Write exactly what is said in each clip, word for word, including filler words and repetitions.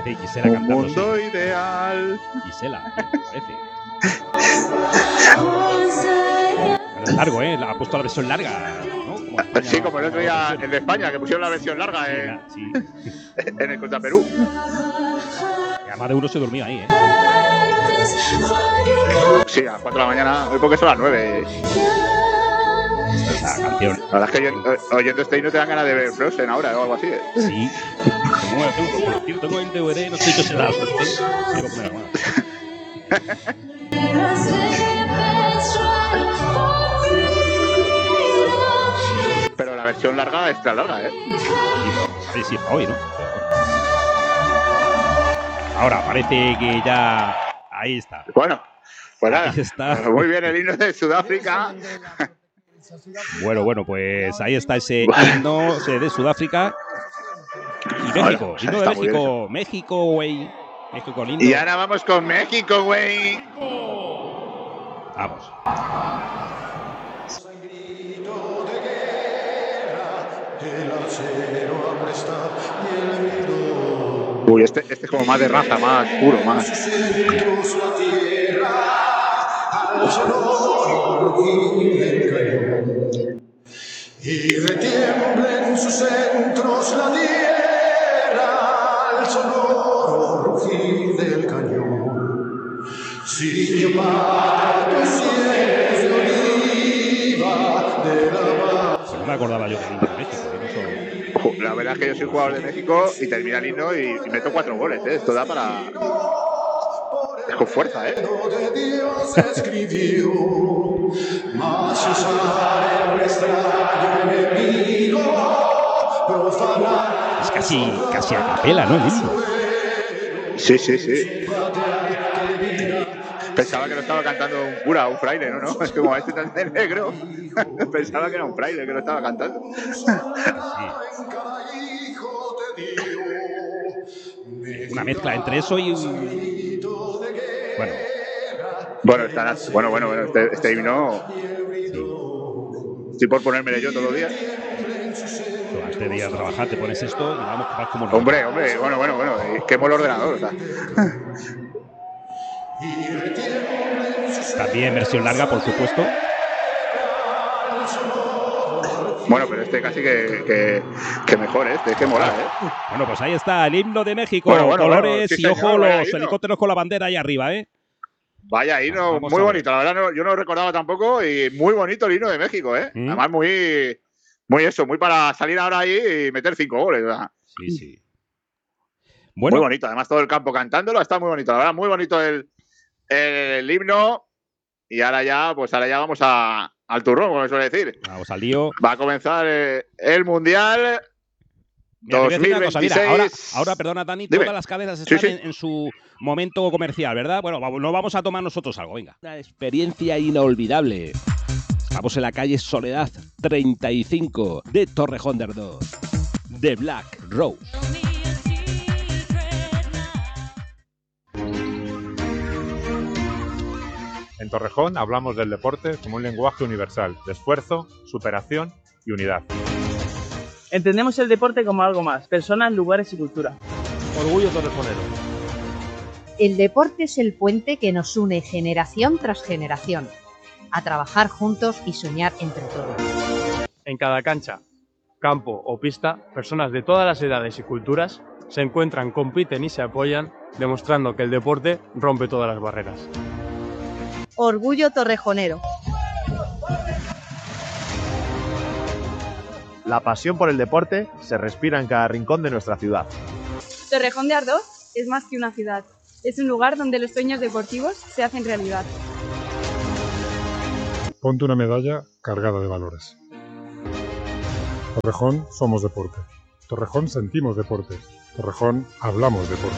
Parece Gisela Un cantando. mundo Sí. ideal. Gisela, ¿eh? Parece. Pero es largo, ¿eh? Ha puesto la versión larga, ¿no? Como España, Sí, como el otro día versión. el de España, que pusieron la versión larga Sí, en, la, sí. en el contra Perú. Y además de uno se durmió ahí, ¿eh? Sí, a las cuatro de la mañana, hoy porque son las nueve. Esta canción. La verdad es que oyendo, oyendo este himno te dan ganas de ver Frozen ahora o algo así. ¿eh? Sí. Tengo, tengo, por cierto, tengo el D V D, no sé yo si la suerte. Quiero poner alguna. Pero la versión larga es extra larga, ¿eh? Sí, sí, hoy, ¿no? Ahora parece que ya. Ahí está. Bueno, pues nada. Ahí está. Muy bien el himno de Sudáfrica. Bueno, bueno, pues ahí está ese himno de Sudáfrica. Y México, Bueno, himno de México. México, güey. México lindo. Y ahora vamos con México, güey. Vamos. Uy, este, este es como más de raza, más puro, más. Y retiembla en sus centros la tierra al sonoro rugir del cañón. Si yo parto cielo oliva de la base. No me acordaba yo del himno de México. Eso... La verdad es que yo soy jugador de México y termina el himno y, y meto cuatro goles, ¿eh? Esto da para... Es con fuerza, ¿eh? Es casi, casi a capela, ¿no? El himno. Sí, sí, sí. Pensaba que lo estaba cantando un cura, un fraile, ¿no? ¿No? Es que como este tan de negro, pensaba que era un fraile que lo estaba cantando. Sí. Una mezcla entre eso y... Bueno. Bueno, estará, bueno, bueno, bueno, este, este himno... Sí. Estoy por ponérmelo yo todos los días. So, antes de ir a trabajar te pones esto y vamos, vas como no. Hombre, hombre, bueno, bueno, bueno, quemo el ordenador, o sea. También versión larga, por supuesto. Bueno, pero este casi que, que, que mejor, ¿eh? Este que mola, ¿eh? Bueno, pues ahí está el himno de México. Bueno, bueno, colores bueno, sí, y señor, ojo, los himno. helicópteros con la bandera ahí arriba, ¿eh? Vaya himno, bueno, muy bonito. La verdad, no, yo no lo recordaba tampoco y muy bonito el himno de México, ¿eh? ¿Mm? Además, muy, muy eso, muy para salir ahora ahí y meter cinco goles, ¿verdad? Sí, sí. Bueno. Muy bonito, además todo el campo cantándolo, está muy bonito, la verdad, muy bonito el, el, el himno. Y ahora ya, pues ahora ya vamos a, al turrón, como se suele decir. Vamos al lío. Va a comenzar eh, el Mundial Mira, dos mil veintiséis. Cosa, mira, ahora, ahora, perdona, Dani, Dime. todas las cabezas están sí, sí. En, en su momento comercial, ¿verdad? Bueno, vamos, no vamos a tomar nosotros algo, venga. Una experiencia inolvidable. Estamos en la calle Soledad treinta y cinco de Torrejón de Ardoz, de Black Rose. En Torrejón hablamos del deporte como un lenguaje universal, de esfuerzo, superación y unidad. Entendemos el deporte como algo más, personas, lugares y cultura. Orgullo torrejonero. El deporte es el puente que nos une generación tras generación, a trabajar juntos y soñar entre todos. En cada cancha, campo o pista, personas de todas las edades y culturas se encuentran, compiten y se apoyan, demostrando que el deporte rompe todas las barreras. Orgullo torrejonero. La pasión por el deporte se respira en cada rincón de nuestra ciudad. Torrejón de Ardoz es más que una ciudad. Es un lugar donde los sueños deportivos se hacen realidad. Ponte una medalla cargada de valores. Torrejón somos deporte. Torrejón sentimos deporte. Torrejón hablamos deporte.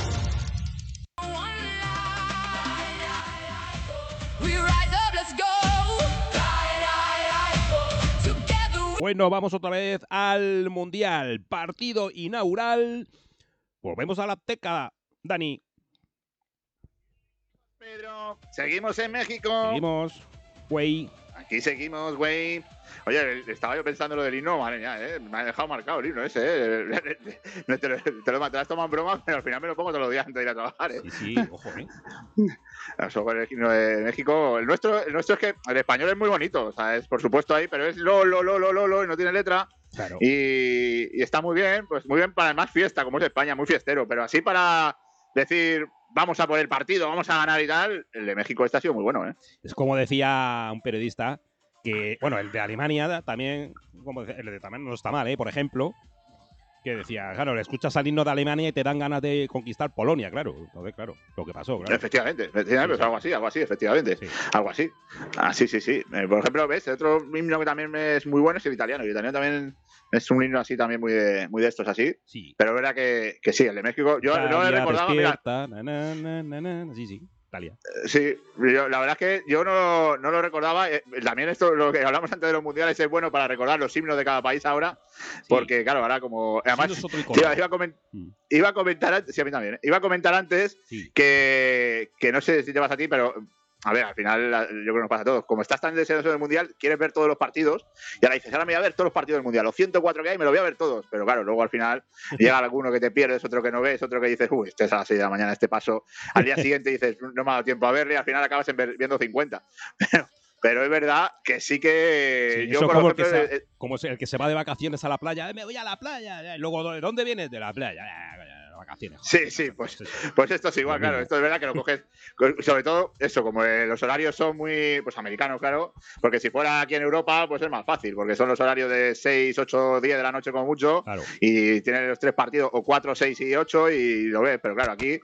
Bueno, vamos otra vez al Mundial. Partido inaugural. Volvemos a la Azteca, Dani. Pedro, seguimos en México. Seguimos, güey. Aquí seguimos, güey. Oye, estaba yo pensando lo del himno, madre mía, ¿eh? Me ha dejado marcado el himno ese, ¿eh? Te lo, te lo, te lo has tomado en broma, pero al final me lo pongo todos los días antes de ir a trabajar, ¿eh? Sí, sí, ojo, ¿eh? Eso con el himno de México. El nuestro, el nuestro es que el español es muy bonito, o sea, es por supuesto ahí, pero es lo, lo, lo, lo, lo, lo, y no tiene letra. Claro. Y, y está muy bien, pues muy bien para más fiesta, como es España, muy fiestero, pero así para decir, vamos a por el partido, vamos a ganar y tal, el de México este ha sido muy bueno, ¿eh? Es como decía un periodista, que, bueno, el de Alemania también, como el de también no está mal, ¿eh? Por ejemplo, que decía, claro, le escuchas al himno de Alemania y te dan ganas de conquistar Polonia, claro. Entonces, claro, lo que pasó, claro. Efectivamente, efectivamente, Sí, sí. algo así, algo así, efectivamente. Sí. Algo así. Ah, sí, sí, sí. Eh, por ejemplo, ves, otro himno que también es muy bueno es el italiano. El italiano también es un himno así también muy de, muy de estos así. Sí. Pero es verdad que, que sí, el de México, yo no le recordaba, mira. Na, na, na, na, na. Sí, sí. Italia. Sí, yo, la verdad es que yo no, no lo recordaba. Eh, también esto, lo que hablamos antes de los mundiales, es bueno para recordar los himnos de cada país ahora. Sí. Porque, claro, ahora como. Además, sí, iba, iba, a coment, mm. iba a comentar antes. Sí, a mí también. ¿eh? Iba a comentar antes sí. que, que no sé si te vas a ti, pero. A ver, al final yo creo que nos pasa a todos. Como estás tan deseoso del Mundial, quieres ver todos los partidos y ahora dices, ahora me voy a ver todos los partidos del Mundial. Los ciento cuatro que hay me los voy a ver todos. Pero claro, luego al final llega alguno que te pierdes, otro que no ves, otro que dices, uy, este es a las seis de la mañana, este paso. Al día siguiente dices, no me ha dado tiempo a verle y al final acabas en ver, viendo cincuenta. Pero, pero es verdad que sí que... Sí, yo, eso por como, ejemplo, el que se, eh, como el que se va de vacaciones a la playa, me voy a la playa. Y luego, ¿de dónde vienes? De la playa. Vacaciones. Sí, sí, pues, pues esto es igual, claro. Esto es verdad que lo coges, sobre todo eso, como los horarios son muy, pues americanos, claro, porque si fuera aquí en Europa, pues es más fácil, porque son los horarios de seis, ocho, diez de la noche como mucho, claro. Y tienes los tres partidos, o cuatro, seis y ocho, y lo ves, pero claro, aquí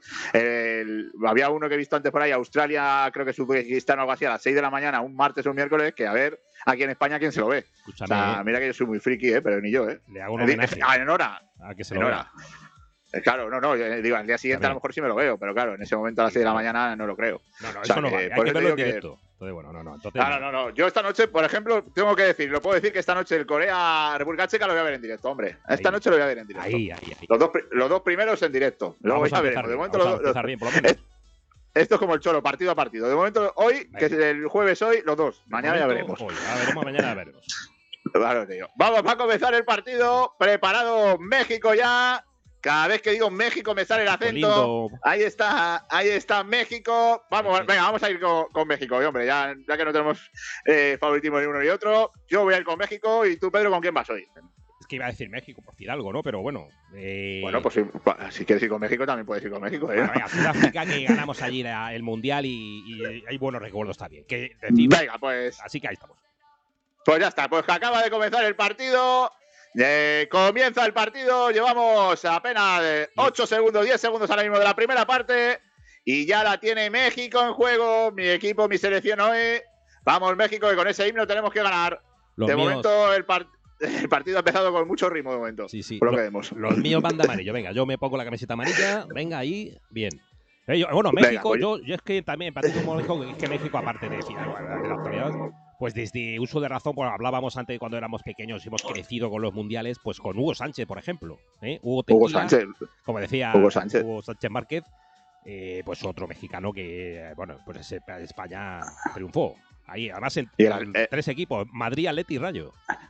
el, había uno que he visto antes por ahí, Australia, creo que es Uzbekistán o algo así, a las seis de la mañana, un martes o un miércoles, que a ver, aquí en España, ¿quién se lo ve? Escúchame, o sea, mira que yo soy muy friki, ¿eh? Pero ni yo, ¿eh? Le hago un homenaje. Ah, en hora. A que se en lo hora. Vea. Claro, no, no, yo digo, al día siguiente a lo mejor sí me lo veo, pero claro, en ese momento a las seis de la mañana no lo creo. No, no, o sea, eso no que, vale, hay que verlo en directo. Que... Entonces, bueno, no, no, entonces no, no, no, no, yo esta noche, por ejemplo, tengo que decir, lo puedo decir que esta noche el Corea-República Checa lo voy a ver en directo, hombre. Esta ahí, noche lo voy a ver en directo. Ahí, ahí, ahí. Los dos, los dos primeros en directo. Luego vamos ya a veremos. Bien, de momento, vamos los, a bien, por lo menos. Esto es como el cholo, partido a partido. De momento, hoy, ahí. Que es el jueves hoy, los dos. Mañana momento, ya veremos. Hoy, ya veremos, mañana ya veremos. Claro, tío. Vamos a comenzar el partido. Preparado México ya. Cada vez que digo México me sale el acento. Ahí está, ahí está México. Vamos, venga, vamos a ir con, con México, hombre. Ya, ya que no tenemos eh, favoritismo ni uno ni otro. Yo voy a ir con México y tú, Pedro, ¿con quién vas hoy? Es que iba a decir México, por decir algo, ¿no? Pero bueno. Eh... Bueno, pues si, si quieres ir con México, también puedes ir con México, ¿eh? Bueno, venga, Sudáfrica, que ganamos allí la, el Mundial y, y hay buenos recuerdos también. Que decimos, venga, pues. Así que ahí estamos. Pues ya está, pues que acaba de comenzar el partido. Eh, comienza el partido, llevamos apenas ocho segundos, diez segundos ahora mismo de la primera parte y ya la tiene México en juego, mi equipo, mi selección hoy. Vamos México, que con ese himno tenemos que ganar. Los de míos... momento el, par el partido ha empezado con mucho ritmo de momento. Sí, sí. Por lo, lo que vemos. Los míos van de amarillo, venga, yo me pongo la camiseta amarilla, venga ahí, bien. Eh, yo, bueno, México, venga, pues... yo, yo es que también, partido como México, es que México, aparte de, de la actualidad, pues desde uso de razón, pues hablábamos antes cuando éramos pequeños y hemos crecido con los mundiales, pues con Hugo Sánchez, por ejemplo. ¿eh? Hugo, Tequila, Hugo Sánchez. Como decía Hugo Sánchez, Hugo Sánchez Márquez, eh, pues otro mexicano que, bueno, pues España triunfó. Ahí, además, en, el, en tres equipos, Madrid, Atleti y Rayo.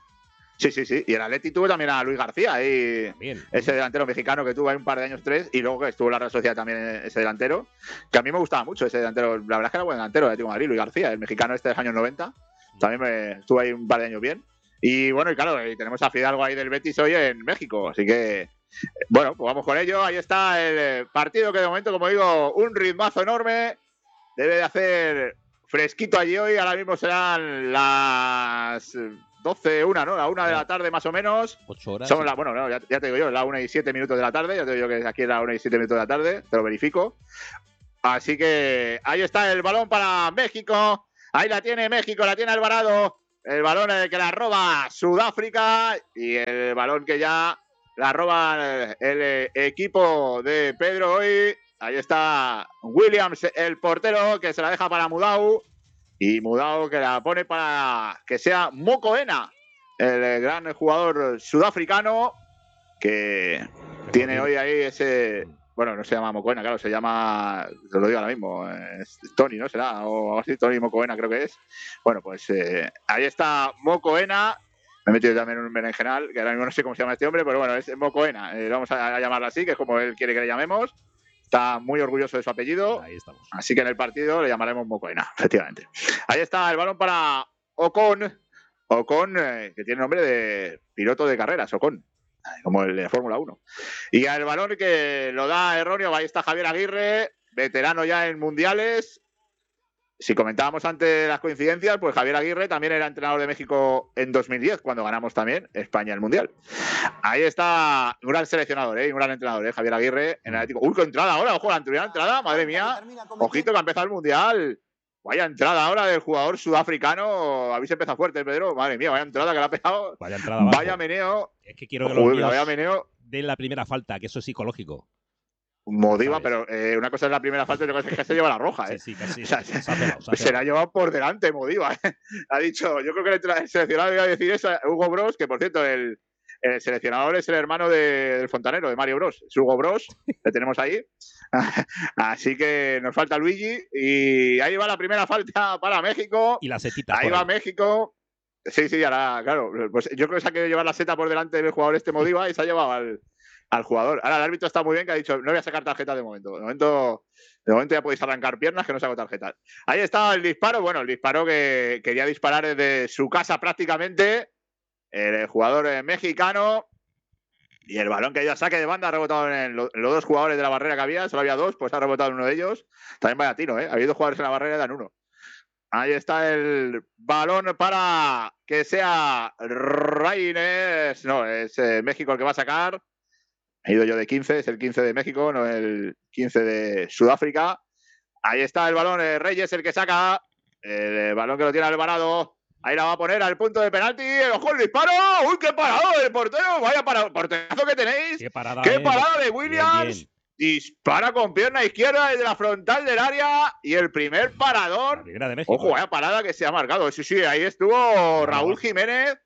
Sí, sí, sí. Y el Atleti tuvo también a Luis García, ahí, ese delantero mexicano que tuvo ahí un par de años, tres, y luego que estuvo en la Real Sociedad también ese delantero, que a mí me gustaba mucho ese delantero. La verdad es que era buen delantero, el Atlético de Madrid, Luis García, el mexicano este de los años noventa. También me estuvo ahí un par de años bien. Y bueno, y claro, y tenemos a Fidalgo ahí del Betis hoy en México. Así que, bueno, pues vamos con ello. Ahí está el partido que de momento, como digo, un ritmazo enorme. Debe de hacer fresquito allí hoy. Ahora mismo serán las doce, una, ¿no? La una de la tarde más o menos. Ocho horas. Somos la, bueno, no, ya, ya te digo yo, la una y siete minutos de la tarde. Ya te digo yo que aquí es la una y siete minutos de la tarde. Te lo verifico. Así que ahí está el balón para México. Ahí la tiene México, la tiene Alvarado. El balón que la roba Sudáfrica y el balón que ya la roba el equipo de Pedro hoy. Ahí está Williams, el portero, que se la deja para Mudau. Y Mudau que la pone para que sea Mokoena, el gran jugador sudafricano que tiene hoy ahí ese bueno, no se llama Mocoena, claro, se llama, te lo digo ahora mismo, es Tony, ¿no? Será, o algo así, Tony Mocoena creo que es. Bueno, pues eh, ahí está Mocoena. Me he metido también en un berenjenal, que ahora mismo no sé cómo se llama este hombre, pero bueno, es Mocoena. Eh, vamos a, a llamarlo así, que es como él quiere que le llamemos. Está muy orgulloso de su apellido. Ahí estamos. Así que en el partido le llamaremos Mocoena, efectivamente. Ahí está el balón para Ocon. Ocon, eh, que tiene nombre de piloto de carreras, Ocon, como el de Fórmula uno. Y el balón que lo da erróneo, ahí está Javier Aguirre, veterano ya en mundiales. Si comentábamos antes las coincidencias, pues Javier Aguirre también era entrenador de México en dos mil diez, cuando ganamos también España el Mundial. Ahí está un gran seleccionador, ¿eh? Un gran entrenador, ¿eh? Javier Aguirre en el Atlético. Uy, qué entrada ahora, ojo, la entrada, madre mía. Ojito que ha empezado el Mundial. Vaya entrada ahora del jugador sudafricano. Habéis empezado fuerte, Pedro. Madre mía, vaya entrada que le ha pegado. Vaya entrada abajo. Vaya meneo. Es que quiero que los Uy, míos vaya meneo. den la primera falta, que eso es psicológico. Modiva, pero eh, una cosa es la primera falta y otra cosa es que se lleva la roja, ¿eh? Sí, sí, casi. O sea, se, se, ha pegado, se, ha se la ha llevado por delante, Modiva, ¿eh? Ha dicho, yo creo que el seleccionador iba a decir eso, Hugo Bros, que por cierto, el, el seleccionador es el hermano de, del fontanero, de Mario Bros. Es Hugo Bros, le tenemos ahí. Así que nos falta Luigi. Y ahí va la primera falta para México. Y la setita. Ahí va ahí. México. Sí, sí, ahora, claro. Pues yo creo que se ha querido llevar la seta por delante del jugador este Modiva y se ha llevado al, al jugador. Ahora el árbitro está muy bien, que ha dicho, no voy a sacar tarjeta de momento. De momento, de momento ya podéis arrancar piernas, que no saco tarjetas. Ahí está el disparo. Bueno, el disparo que quería disparar desde su casa prácticamente. El jugador mexicano. Y el balón que ya saque de banda ha rebotado en, lo, en los dos jugadores de la barrera que había. Solo había dos, pues ha rebotado en uno de ellos. También vaya tiro, ¿eh? Había dos jugadores en la barrera y dan uno. Ahí está el balón para que sea Reines. No, es eh, México el que va a sacar. He ido yo de quince, es el quince de México, no el quince de Sudáfrica. Ahí está el balón, eh, Reyes el que saca. El, el balón que lo tiene Alvarado. Ahí la va a poner al punto de penalti. ¡Ojo el disparo! ¡Uy, qué parado del portero! ¡Vaya para, porterazo que tenéis! ¡Qué parada, ¡Qué eh! parada de Williams! Bien, bien. Dispara con pierna izquierda desde la frontal del área. Y el primer parador. De México, Ojo, vaya parada que se ha marcado. Sí, sí, ahí estuvo Raúl Jiménez.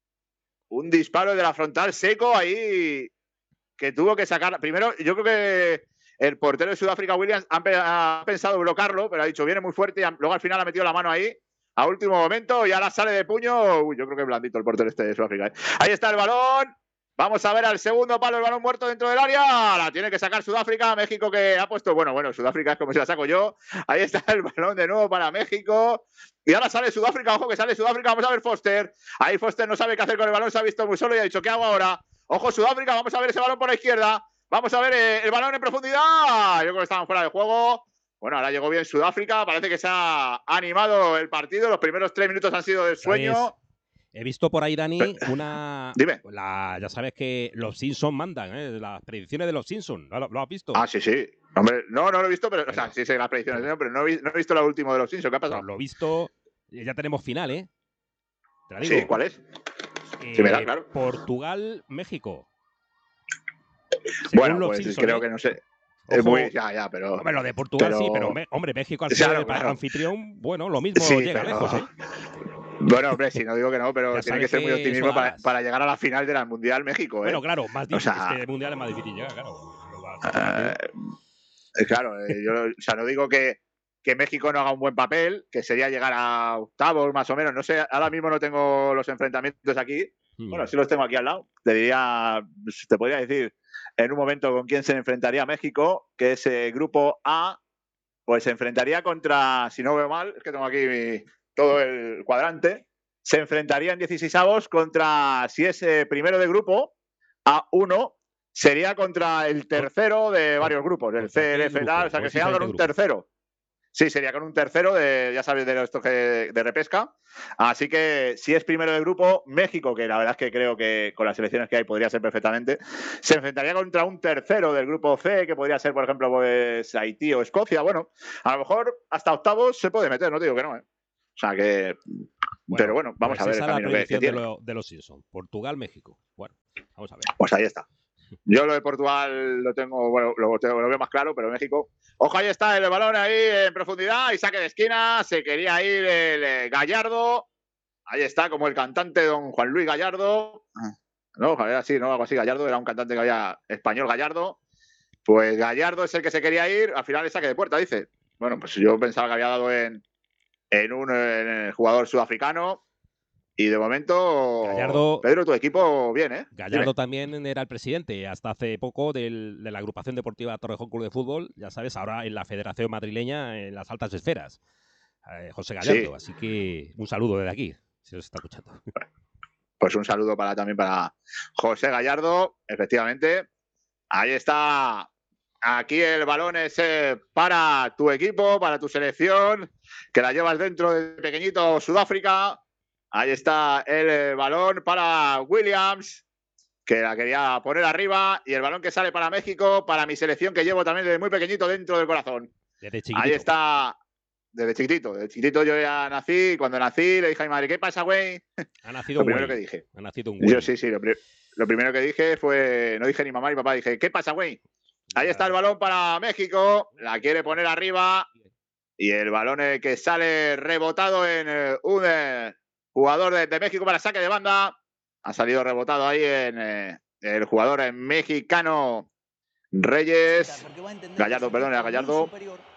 Un disparo de la frontal seco ahí que tuvo que sacar. Primero, yo creo que el portero de Sudáfrica, Williams, ha pensado bloquearlo, pero ha dicho viene muy fuerte y luego al final ha metido la mano ahí. A último momento y ahora sale de puño. Uy, yo creo que es blandito el portero este de Sudáfrica. ¿eh? Ahí está el balón. Vamos a ver al segundo palo, el balón muerto dentro del área. La tiene que sacar Sudáfrica. México que ha puesto. Bueno, bueno, Sudáfrica es como si la saco yo. Ahí está el balón de nuevo para México. Y ahora sale Sudáfrica. Ojo que sale Sudáfrica. Vamos a ver Foster. Ahí Foster no sabe qué hacer con el balón. Se ha visto muy solo y ha dicho, ¿qué hago ahora? Ojo Sudáfrica. Vamos a ver ese balón por la izquierda. Vamos a ver eh, el balón en profundidad. Yo creo que estaban fuera de juego. Bueno, ahora llegó bien Sudáfrica. Parece que se ha animado el partido. Los primeros tres minutos han sido de sueño. He visto por ahí, Dani, una... Dime. La, ya sabes que los Simpsons mandan, ¿eh? Las predicciones de los Simpsons. ¿Lo, ¿Lo has visto? Ah, sí, sí. Hombre, no, no lo he visto, pero... Bueno. O sea, sí sé las predicciones, pero no he, no he visto lo último de los Simpsons. ¿Qué ha pasado? Pues lo he visto... Ya tenemos final, ¿eh? ¿Te la digo? Sí, ¿cuál es? Eh, sí, me da, claro. Portugal-México. Bueno, pues Simpsons, creo ¿eh? que no sé... Es muy, ya, ya, pero. Hombre, lo de Portugal pero, sí, pero hombre, México al ser claro, el claro. anfitrión, bueno, lo mismo sí, llega pero, lejos, ¿eh? Bueno, hombre, sí, no digo que no, pero ya tiene que ser muy optimismo para, para llegar a la final de la Mundial México, ¿eh? Bueno, claro, más difícil, o sea, este Mundial es más difícil llegar, claro. Uh, claro, eh, yo o sea, no digo que, que México no haga un buen papel, que sería llegar a octavos más o menos, no sé, ahora mismo no tengo los enfrentamientos aquí, hmm. bueno, sí los tengo aquí al lado, te diría, te podría decir en un momento con quién se enfrentaría México, que es el grupo A, pues se enfrentaría contra, si no veo mal, es que tengo aquí mi, todo el cuadrante, se enfrentaría en dieciseisavos contra, si es eh, primero de grupo, A uno, sería contra el tercero de varios grupos, el C L F, tal, o sea que sería con un tercero. Sí, sería con un tercero de, ya sabes, de esto de, de repesca. Así que si es primero del grupo, México, que la verdad es que creo que con las selecciones que hay podría ser perfectamente, se enfrentaría contra un tercero del grupo C, que podría ser, por ejemplo, pues Haití o Escocia. Bueno, a lo mejor hasta octavos se puede meter, no te digo que no, ¿eh? O sea que... Bueno, pero bueno, vamos pues a ver esa el camino la que, que tiene. De, lo, de los Simpsons. Portugal-México. Bueno, vamos a ver. Pues ahí está. Yo lo de Portugal lo tengo, bueno, lo, tengo, lo veo más claro, pero México. Ojo, ahí está el balón ahí en profundidad y saque de esquina. Se quería ir el, el Gallardo. Ahí está, como el cantante don Juan Luis Gallardo. No, era así, no, algo así, Gallardo. Era un cantante que había español Gallardo. Pues Gallardo es el que se quería ir, al final es saque de puerta, dice. Bueno, pues yo pensaba que había dado en, en un en el jugador sudafricano. Y de momento, Gallardo, Pedro, tu equipo bien, ¿eh? Gallardo Dime. también era el presidente hasta hace poco del, de la agrupación deportiva Torrejón Club de Fútbol, ya sabes, ahora en la Federación Madrileña en las altas esferas. Eh, José Gallardo, Sí. Así que un saludo desde aquí, si os está escuchando. Pues un saludo para también para José Gallardo, efectivamente. Ahí está. Aquí el balón es eh, para tu equipo, para tu selección, que la llevas dentro de pequeñito Sudáfrica. Ahí está el eh, balón para Williams, que la quería poner arriba. Y el balón que sale para México, para mi selección, que llevo también desde muy pequeñito dentro del corazón. Desde chiquitito. Ahí está, desde chiquitito. Desde chiquitito yo ya nací. Y cuando nací le dije a mi madre, ¿qué pasa, güey? Ha nacido Lo un primero güey. que dije. Ha nacido un güey. Yo sí, sí. Lo, pri lo primero que dije fue, no dije ni mamá ni papá, dije, ¿qué pasa, güey? Ahí está el balón para México. La quiere poner arriba. Y el balón eh, que sale rebotado en eh, un eh, jugador de, de México para saque de banda. Ha salido rebotado ahí en eh, el jugador eh, mexicano Reyes. Gallardo, perdón, era Gallardo.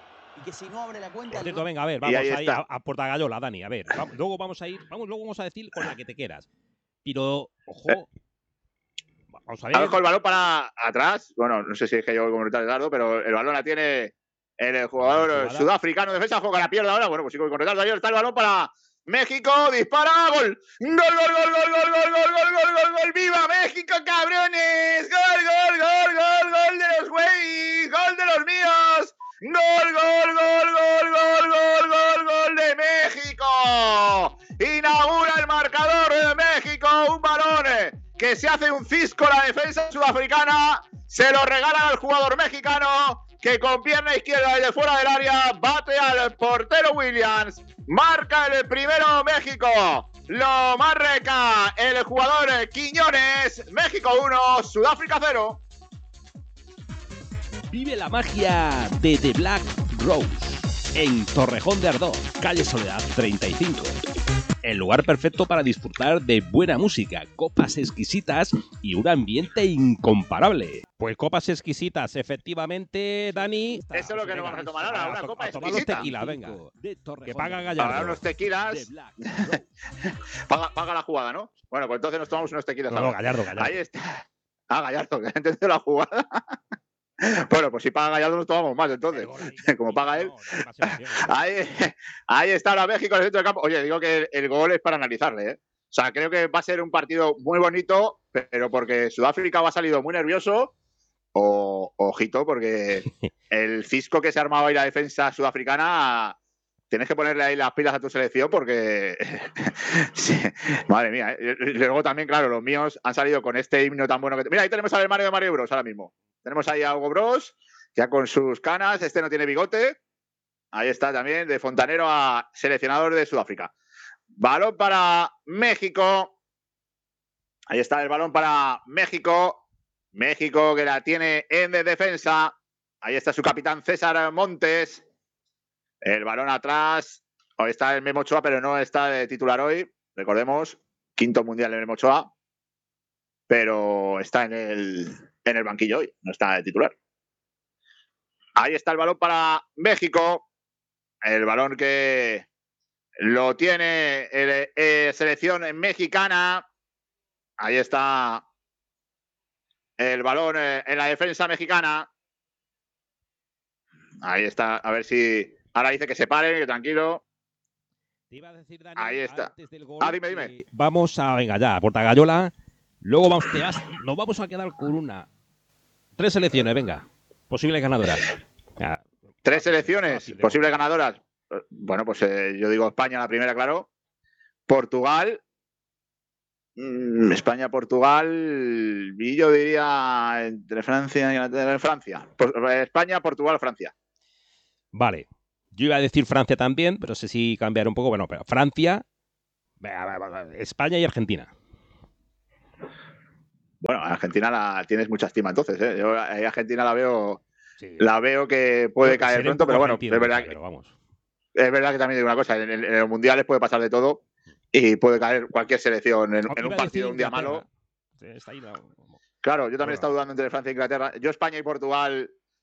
Por cierto, venga, a ver, Y vamos ahí ahí está. a, a Portagayola, Dani. A ver, vamos, luego vamos a ir, vamos, luego vamos a decir con la que te quieras. Pero, ojo. Vamos a ver. Ha dejado el balón para atrás. Bueno, no sé si es que yo como retardo, pero el balón la tiene el jugador sudafricano. Defensa juega la pierna ahora. Bueno, pues sí, con retardo. Ahí está el balón para México. Dispara. Gol. Gol, gol, gol, gol, gol, gol, gol, gol, gol, gol, gol. ¡Viva México, cabrones! Gol, gol, gol, gol, gol de los güeyes. Gol de los míos. Gol, gol, gol, gol, gol, gol, gol, gol de México. Inaugura el marcador de México. Un balón que se hace un cisco la defensa sudafricana. Se lo regalan al jugador mexicano, que con pierna izquierda desde fuera del área bate al portero Williams. Marca el primero México. Lo marca el jugador Quiñones. México uno, Sudáfrica cero. Vive la magia de The Black Rose en Torrejón de Ardoz, calle Soledad treinta y cinco. El lugar perfecto para disfrutar de buena música, copas exquisitas y un ambiente incomparable. Pues copas exquisitas, efectivamente, Dani. Eso es lo que nos vamos a tomar ahora, una copa a tomar los exquisita. tequilas, venga. Que paga Ahora Gallardo. unos tequilas. paga, paga la jugada, ¿no? Bueno, pues entonces nos tomamos unos tequilas. No, no, ahora. Gallardo, Gallardo. Ahí está. Ah, Gallardo, que ha entendido la jugada. Bueno, pues si paga Gallardo nos tomamos más, entonces. Como paga él. Ahí, ahí está ahora México en el centro del campo. Oye, digo que el, el gol es para analizarle, ¿eh? O sea, creo que va a ser un partido muy bonito, pero porque Sudáfrica ha salido muy nervioso. O, ojito, porque el cisco que se ha armado ahí la defensa sudafricana, tienes que ponerle ahí las pilas a tu selección porque... sí, madre mía, ¿eh? Y luego también, claro, los míos han salido con este himno tan bueno que... Mira, ahí tenemos al Mario de Mario Bros ahora mismo. Tenemos ahí a Hugo Bros, ya con sus canas, este no tiene bigote. Ahí está también, de fontanero a seleccionador de Sudáfrica. Balón para México. Ahí está el balón para México. México que la tiene en de defensa. Ahí está su capitán César Montes. El balón atrás. Hoy está el Memo Ochoa, pero no está de titular hoy. Recordemos, quinto mundial de Memo Ochoa. Pero está en el, en el banquillo hoy. No está de titular. Ahí está el balón para México. El balón que lo tiene el, eh, selección mexicana. Ahí está el balón eh, en la defensa mexicana. Ahí está. A ver si... Ahora dice que se pare, que tranquilo. Te iba a decir, Dani, ahí está. Gol, ah, dime, dime. Vamos a... Venga, ya, Portagayola. Luego vamos, te vas, nos vamos a quedar con una... Tres selecciones, venga. Posibles ganadoras. Ya. Tres selecciones, posibles ganadoras. Bueno, pues eh, yo digo España la primera, claro. Portugal. Mm, España, Portugal. Y yo diría entre Francia y Inglaterra. Francia. Por, España, Portugal, Francia. Vale. Yo iba a decir Francia también, pero sé si cambiar un poco. Bueno, pero Francia, España y Argentina. Bueno, Argentina la tienes mucha estima entonces, ¿eh? Yo a Argentina la veo, sí. la veo que puede bueno, caer pronto, pero bueno, es verdad, que, vamos. es verdad que también digo una cosa, en, el, en los mundiales puede pasar de todo y puede caer cualquier selección en, en un partido un día malo. Está ahí la... Claro, yo también bueno. he estado dudando entre Francia e Inglaterra. Yo España y Portugal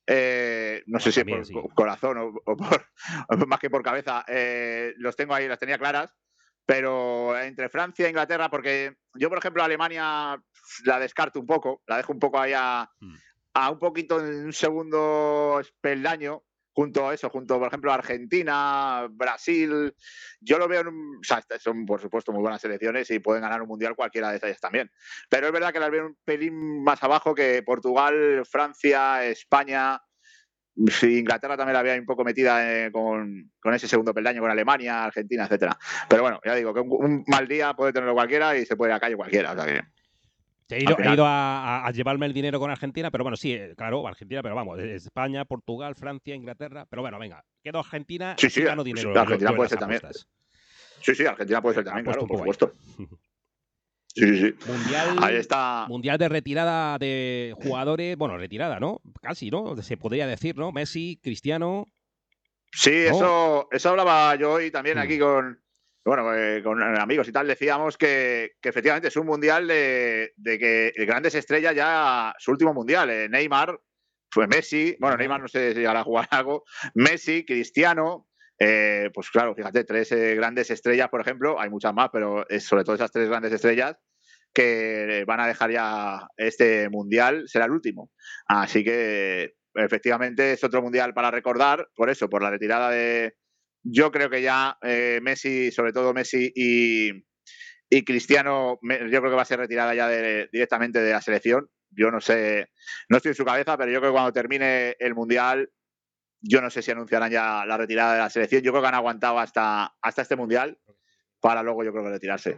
Eh, no sé Bueno, si también, por sí. corazón o, o por, o más que por cabeza. Eh, los tengo ahí, las tenía claras. Pero entre Francia e Inglaterra, porque yo, por ejemplo, Alemania la descarto un poco, la dejo un poco ahí a, Mm. a un poquito en un segundo peldaño, junto a eso, junto, por ejemplo, a Argentina, Brasil. Yo lo veo en un, o sea, son, por supuesto, muy buenas selecciones y pueden ganar un mundial cualquiera de ellas también. Pero es verdad que las veo un pelín más abajo que Portugal, Francia, España. Sí, Inglaterra también la había un poco metida eh, con, con ese segundo peldaño, con Alemania, Argentina, etcétera. Pero bueno, ya digo, que un, un mal día puede tenerlo cualquiera y se puede ir a la calle cualquiera. O sea que, He ido, final, he ido a, a, a llevarme el dinero con Argentina, pero bueno, sí, eh, claro, Argentina, pero vamos, España, Portugal, Francia, Inglaterra. Pero bueno, venga, quedo Argentina, sí, así sí, gano sí, dinero Argentina yo, yo en puede las ser también. apuestas. Sí, sí, Argentina puede ser también, Apuesto claro, un por poco supuesto. ahí. Sí, sí, sí. Mundial, ahí está. Mundial de retirada de jugadores, bueno, retirada, ¿no? Casi, ¿no? Se podría decir, ¿no? Messi, Cristiano. Sí, ¿no? eso, eso hablaba yo hoy también Hmm. aquí con, bueno, eh, con amigos y tal. Decíamos que, que efectivamente es un mundial de, de que grandes estrellas ya, su último mundial, eh, Neymar, fue Messi, bueno, Neymar no sé si llegará a jugar algo, Messi, Cristiano, eh, pues claro, fíjate, tres eh, grandes estrellas, por ejemplo, hay muchas más, pero es sobre todo esas tres grandes estrellas que van a dejar ya este mundial, será el último. Así que efectivamente es otro mundial para recordar, por eso, por la retirada de. Yo creo que ya eh, Messi, sobre todo Messi y, y Cristiano, me, yo creo que va a ser retirada ya de, directamente de la selección. Yo no sé, no estoy en su cabeza, pero yo creo que cuando termine el mundial, yo no sé si anunciarán ya la retirada de la selección. Yo creo que han aguantado hasta, hasta este mundial para luego, yo creo que retirarse.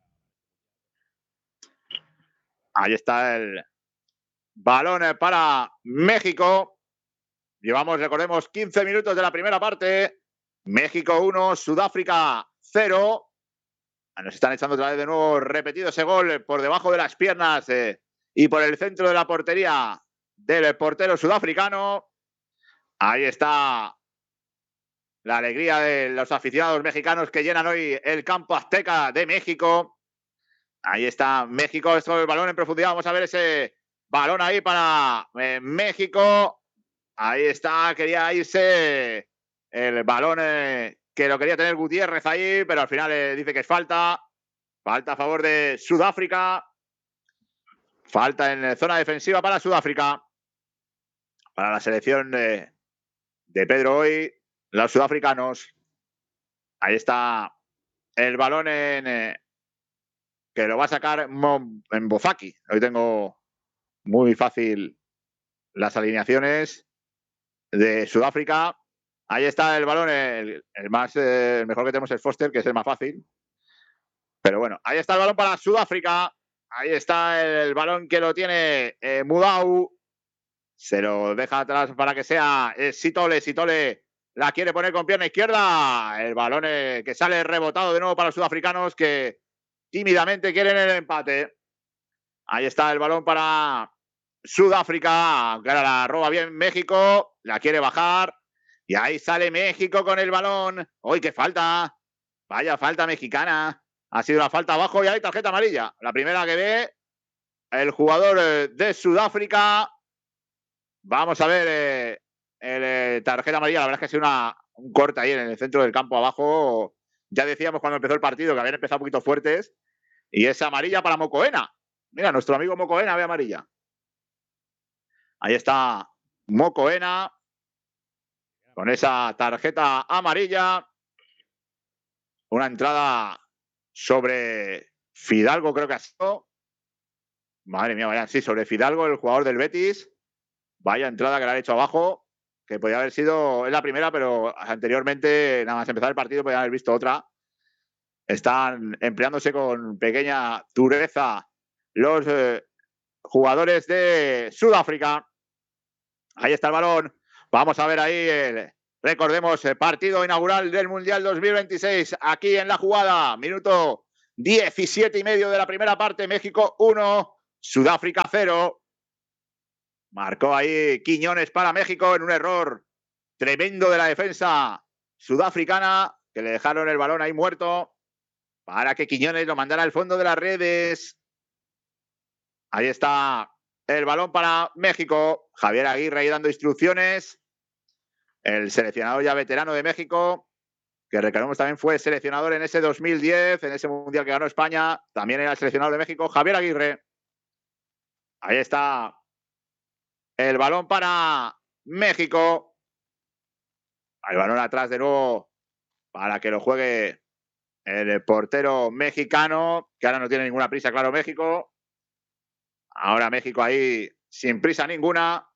Ahí está el balón para México. Llevamos, recordemos, quince minutos de la primera parte. México uno, Sudáfrica cero. Nos están echando otra vez de nuevo repetido ese gol por debajo de las piernas eh, y por el centro de la portería del portero sudafricano. Ahí está la alegría de los aficionados mexicanos que llenan hoy el campo azteca de México. Ahí está México, esto el balón en profundidad. Vamos a ver ese balón ahí para eh, México. Ahí está, quería irse el balón eh, que lo quería tener Gutiérrez ahí, pero al final eh, dice que es falta. Falta a favor de Sudáfrica. Falta en zona defensiva para Sudáfrica. Para la selección de, de Pedro hoy, los sudafricanos. Ahí está el balón en, eh, que lo va a sacar en Bozaki. Hoy tengo muy fácil las alineaciones de Sudáfrica. Ahí está el balón, el, el más eh, el mejor que tenemos es Foster, que es el más fácil. Pero bueno, ahí está el balón para Sudáfrica. Ahí está el, el balón que lo tiene eh, Mudau. Se lo deja atrás para que sea eh, Sitole. Sitole la quiere poner con pierna izquierda. El balón eh, que sale rebotado de nuevo para los sudafricanos que tímidamente quieren el empate. Ahí está el balón para Sudáfrica, que ahora la roba bien México, la quiere bajar y ahí sale México con el balón. ¡Uy, qué falta! Vaya falta mexicana. Ha sido una falta abajo y hay tarjeta amarilla. La primera que ve el jugador de Sudáfrica. Vamos a ver eh, el eh, tarjeta amarilla. La verdad es que ha sido una, un corte ahí en el centro del campo abajo. Ya decíamos cuando empezó el partido que habían empezado un poquito fuertes. Y es amarilla para Mocoena. Mira, nuestro amigo Mocoena ve amarilla. Ahí está Mocoena con esa tarjeta amarilla. Una entrada sobre Fidalgo, creo que ha sido. Madre mía, vaya, sí, sobre Fidalgo, el jugador del Betis. Vaya entrada que le han hecho abajo, que podía haber sido, es la primera, pero anteriormente, nada más empezar el partido, podían haber visto otra. Están empleándose con pequeña dureza los eh, jugadores de Sudáfrica. Ahí está el balón. Vamos a ver ahí, el, recordemos, el partido inaugural del Mundial dos mil veintiséis. Aquí en la jugada, minuto diecisiete y medio de la primera parte. México uno, Sudáfrica cero. Marcó ahí Quiñones para México en un error tremendo de la defensa sudafricana, que le dejaron el balón ahí muerto para que Quiñones lo mandara al fondo de las redes. Ahí está el balón para México. Javier Aguirre ahí dando instrucciones. El seleccionador ya veterano de México, que recordemos también fue seleccionador en ese dos mil diez, en ese mundial que ganó España. También era el seleccionador de México, Javier Aguirre. Ahí está el balón para México. El balón atrás de nuevo para que lo juegue el portero mexicano, que ahora no tiene ninguna prisa, claro, México. Ahora México ahí sin prisa ninguna.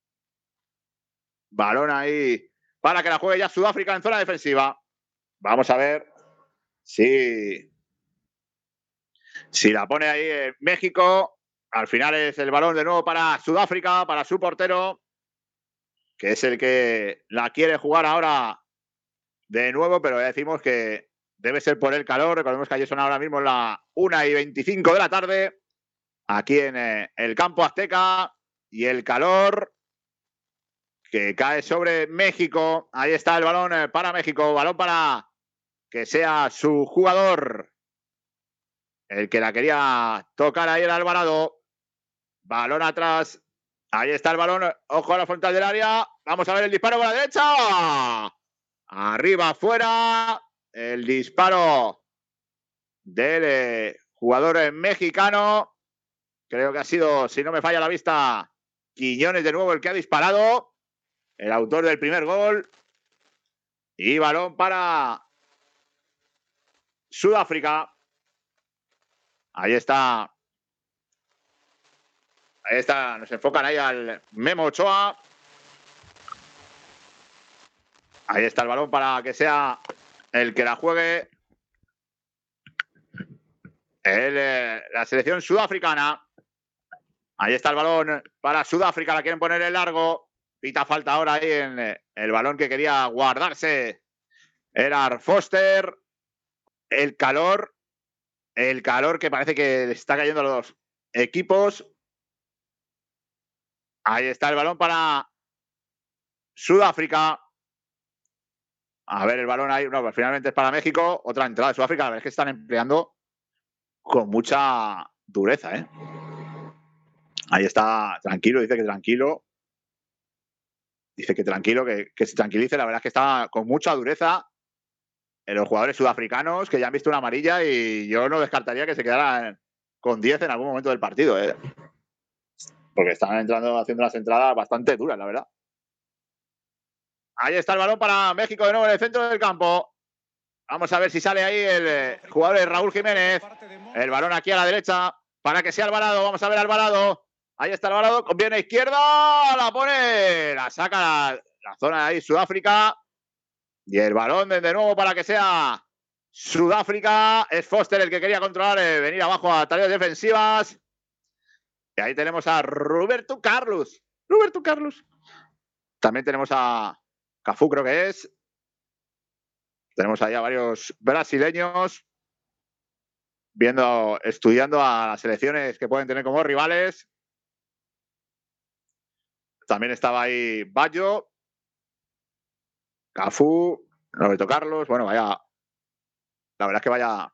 Balón ahí para que la juegue ya Sudáfrica en zona defensiva. Vamos a ver si, si la pone ahí en México. Al final es el balón de nuevo para Sudáfrica, para su portero, que es el que la quiere jugar ahora de nuevo, pero ya decimos que debe ser por el calor. Recordemos que allí son ahora mismo las una y veinticinco de la tarde, aquí en eh, el campo azteca, y el calor que cae sobre México. Ahí está el balón eh, para México, balón para que sea su jugador el que la quería tocar ahí, el Alvarado. Balón atrás. Ahí está el balón. Ojo a la frontal del área. Vamos a ver el disparo por la derecha. Arriba, afuera. El disparo del eh, jugador mexicano. Creo que ha sido, si no me falla la vista, Quiñones de nuevo el que ha disparado. El autor del primer gol. Y balón para Sudáfrica. Ahí está. Ahí está. Nos enfocan ahí al Memo Ochoa. Ahí está el balón para que sea el que la juegue el, eh, la selección sudafricana. Ahí está el balón para Sudáfrica. La quieren poner en largo. Pita falta ahora ahí en eh, el balón que quería guardarse. Era Foster. El calor. El calor que parece que le está cayendo a los equipos. Ahí está el balón para Sudáfrica. A ver el balón ahí. No, pues finalmente es para México. Otra entrada de Sudáfrica. La verdad es que están empleando con mucha dureza, ¿eh? Ahí está, tranquilo, dice que tranquilo. Dice que tranquilo, que, que se tranquilice. La verdad es que está con mucha dureza en los jugadores sudafricanos, que ya han visto una amarilla, y yo no descartaría que se quedaran con diez en algún momento del partido, ¿eh? Porque están entrando, haciendo las entradas bastante duras, la verdad. Ahí está el balón para México de nuevo en el centro del campo. Vamos a ver si sale ahí el jugador de Raúl Jiménez. El balón aquí a la derecha para que sea Alvarado. Vamos a ver Alvarado. Ahí está Alvarado. Viene a izquierda. La pone. La saca la, la zona de ahí Sudáfrica. Y el balón de, de nuevo para que sea Sudáfrica. Es Foster el que quería controlar, eh, venir abajo a tareas defensivas. Y ahí tenemos a Roberto Carlos. Roberto Carlos. También tenemos a Cafú, creo que es. Tenemos ahí a varios brasileños viendo, estudiando a las selecciones que pueden tener como rivales. También estaba ahí Baggio, Cafú, Roberto Carlos. Bueno, vaya. La verdad es que vaya.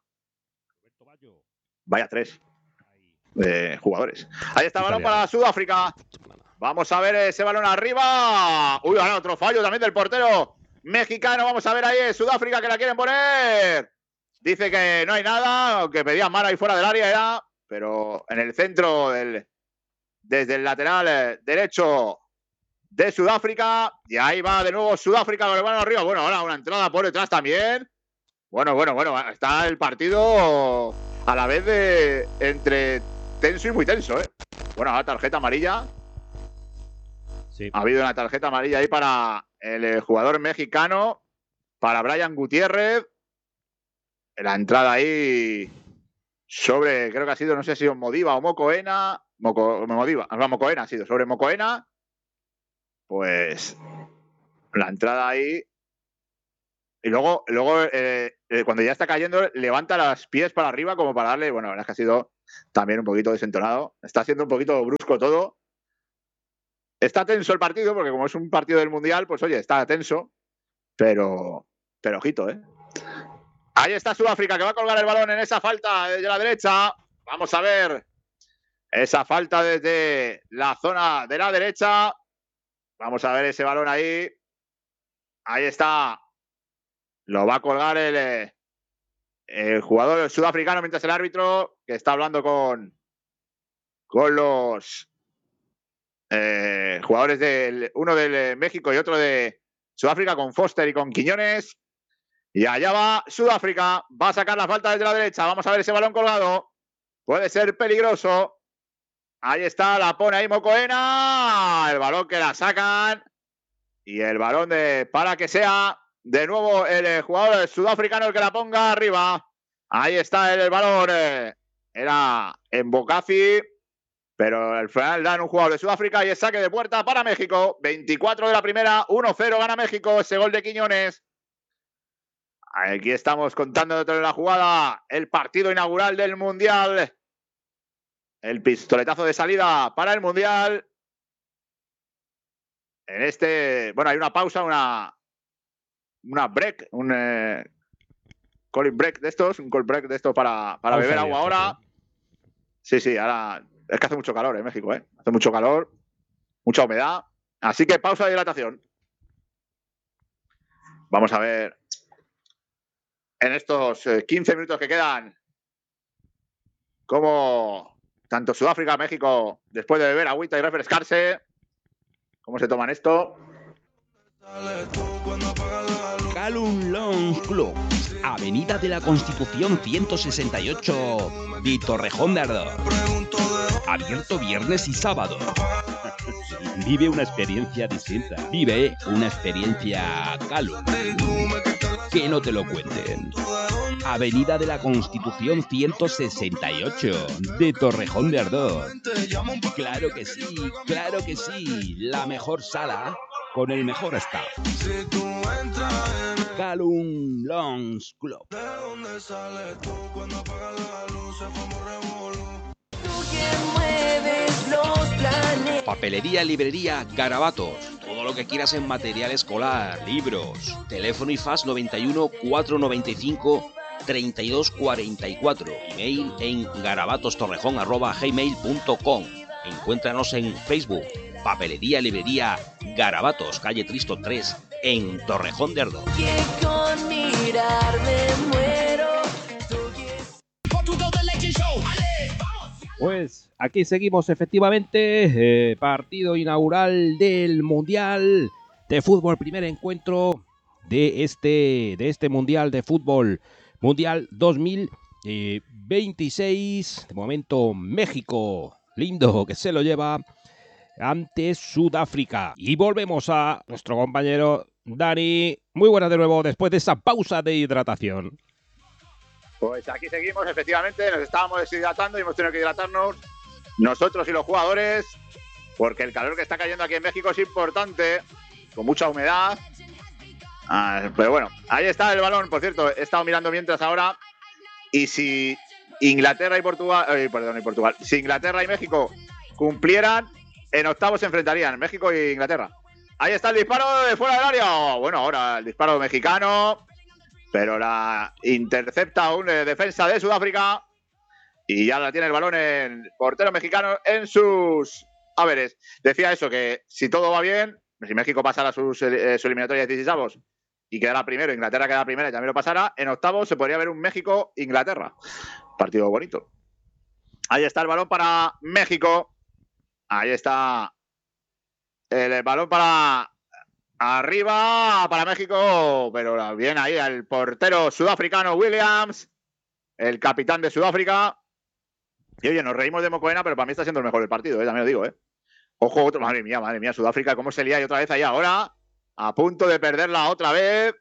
Vaya tres de jugadores. Ahí está el balón para Sudáfrica. Vamos a ver ese balón arriba. Uy, ahora otro fallo también del portero mexicano. Vamos a ver ahí Sudáfrica que la quieren poner. Dice que no hay nada, aunque pedían mal ahí fuera del área era, pero en el centro del, desde el lateral derecho de Sudáfrica. Y ahí va de nuevo Sudáfrica con el balón arriba. Bueno, ahora una entrada por detrás también. Bueno, bueno, bueno. Está el partido a la vez de entre tenso y muy tenso, ¿eh? Bueno, ahora tarjeta amarilla. Sí. Ha habido una tarjeta amarilla ahí para el jugador mexicano, para Brian Gutiérrez. La entrada ahí sobre, creo que ha sido, no sé si Modiva o Mocoena. Moco, Modiva, no, Mocoena ha sido, sobre Mocoena. Pues la entrada ahí. Y luego, luego eh, eh, cuando ya está cayendo, levanta los pies para arriba como para darle. Bueno, la verdad es que ha sido también un poquito desentonado. Está siendo un poquito brusco todo. Está tenso el partido, porque como es un partido del Mundial, pues oye, está tenso. Pero, pero ojito, ¿eh? Ahí está Sudáfrica, que va a colgar el balón en esa falta de la derecha. Vamos a ver Esa falta desde la zona de la derecha. Vamos a ver ese balón ahí. Ahí está. Lo va a colgar el, el jugador sudafricano mientras el árbitro, que está hablando con, con los eh, jugadores del uno de México y otro de Sudáfrica, con Foster y con Quiñones. Y allá va Sudáfrica. Va a sacar la falta desde la derecha. Vamos a ver ese balón colgado. Puede ser peligroso. Ahí está, la pone ahí Mokoena. El balón que la sacan. Y el balón de, para que sea de nuevo el jugador sudafricano el que la ponga arriba. Ahí está el, el balón. Eh, era en Bocafi. Pero al final dan un jugador de Sudáfrica y es saque de puerta para México. veinticuatro de la primera, uno cero gana México. Ese gol de Quiñones. Aquí estamos contando dentro de la jugada el partido inaugural del Mundial. El pistoletazo de salida para el Mundial. En este, bueno, hay una pausa, una, una break, un eh, calling break de estos, un call break de estos para, para beber agua ahora. Sí, sí, ahora es que hace mucho calor en México, ¿eh? Hace mucho calor, mucha humedad. Así que pausa de hidratación. Vamos a ver en estos quince minutos que quedan cómo tanto Sudáfrica, México, después de beber agüita y refrescarse, ¿cómo se toman esto? Calum Lounge Club, Avenida de la Constitución ciento sesenta y ocho de Torrejón de Ardoz. Abierto viernes y sábado. Vive una experiencia distinta. Vive una experiencia Calum. Que no te lo cuenten. Avenida de la Constitución ciento sesenta y ocho de Torrejón de Ardoz. Claro que sí, claro que sí. La mejor sala con el mejor staff. Calum Lounge Club. Papelería, librería, Garabatos. Todo lo que quieras en material escolar, libros. Teléfono y fax noventa y uno, cuatrocientos noventa y cinco, treinta y dos cuarenta y cuatro. Email en garabatostorrejón arroba gmail punto com. Encuéntranos en Facebook. Papelería, librería, Garabatos, calle Tristo tres, en Torrejón de Ardoz. Pues aquí seguimos efectivamente, eh, partido inaugural del Mundial de Fútbol, primer encuentro de este, de este Mundial de Fútbol, Mundial dos mil veintiséis. De momento México, lindo que se lo lleva ante Sudáfrica. Y volvemos a nuestro compañero Dani. Muy buenas de nuevo después de esa pausa de hidratación. Pues aquí seguimos, efectivamente, nos estábamos deshidratando y hemos tenido que hidratarnos nosotros y los jugadores, porque el calor que está cayendo aquí en México es importante, con mucha humedad. Ah, pero bueno, ahí está el balón, por cierto, he estado mirando mientras ahora, y si Inglaterra y Portugal, eh, perdón, y Portugal, si Inglaterra y México cumplieran, en octavos se enfrentarían, México e Inglaterra. Ahí está el disparo de fuera del área. Bueno, ahora el disparo mexicano, pero la intercepta un eh, defensa de Sudáfrica y ya la tiene el balón el portero mexicano en sus haberes. Decía eso, que si todo va bien, si México pasara sus, eh, su eliminatoria de dieciséis y quedara primero, Inglaterra quedara primera y también lo pasara, en octavos se podría ver un México-Inglaterra. Partido bonito. Ahí está el balón para México. Ahí está el balón para arriba para México, pero bien ahí el portero sudafricano Williams, el capitán de Sudáfrica. Y oye, nos reímos de Mokoena, pero para mí está siendo el mejor del partido, ¿eh? También lo digo, ¿eh? Ojo, otro, madre mía, madre mía, Sudáfrica, cómo se lía y otra vez ahí ahora, a punto de perderla otra vez.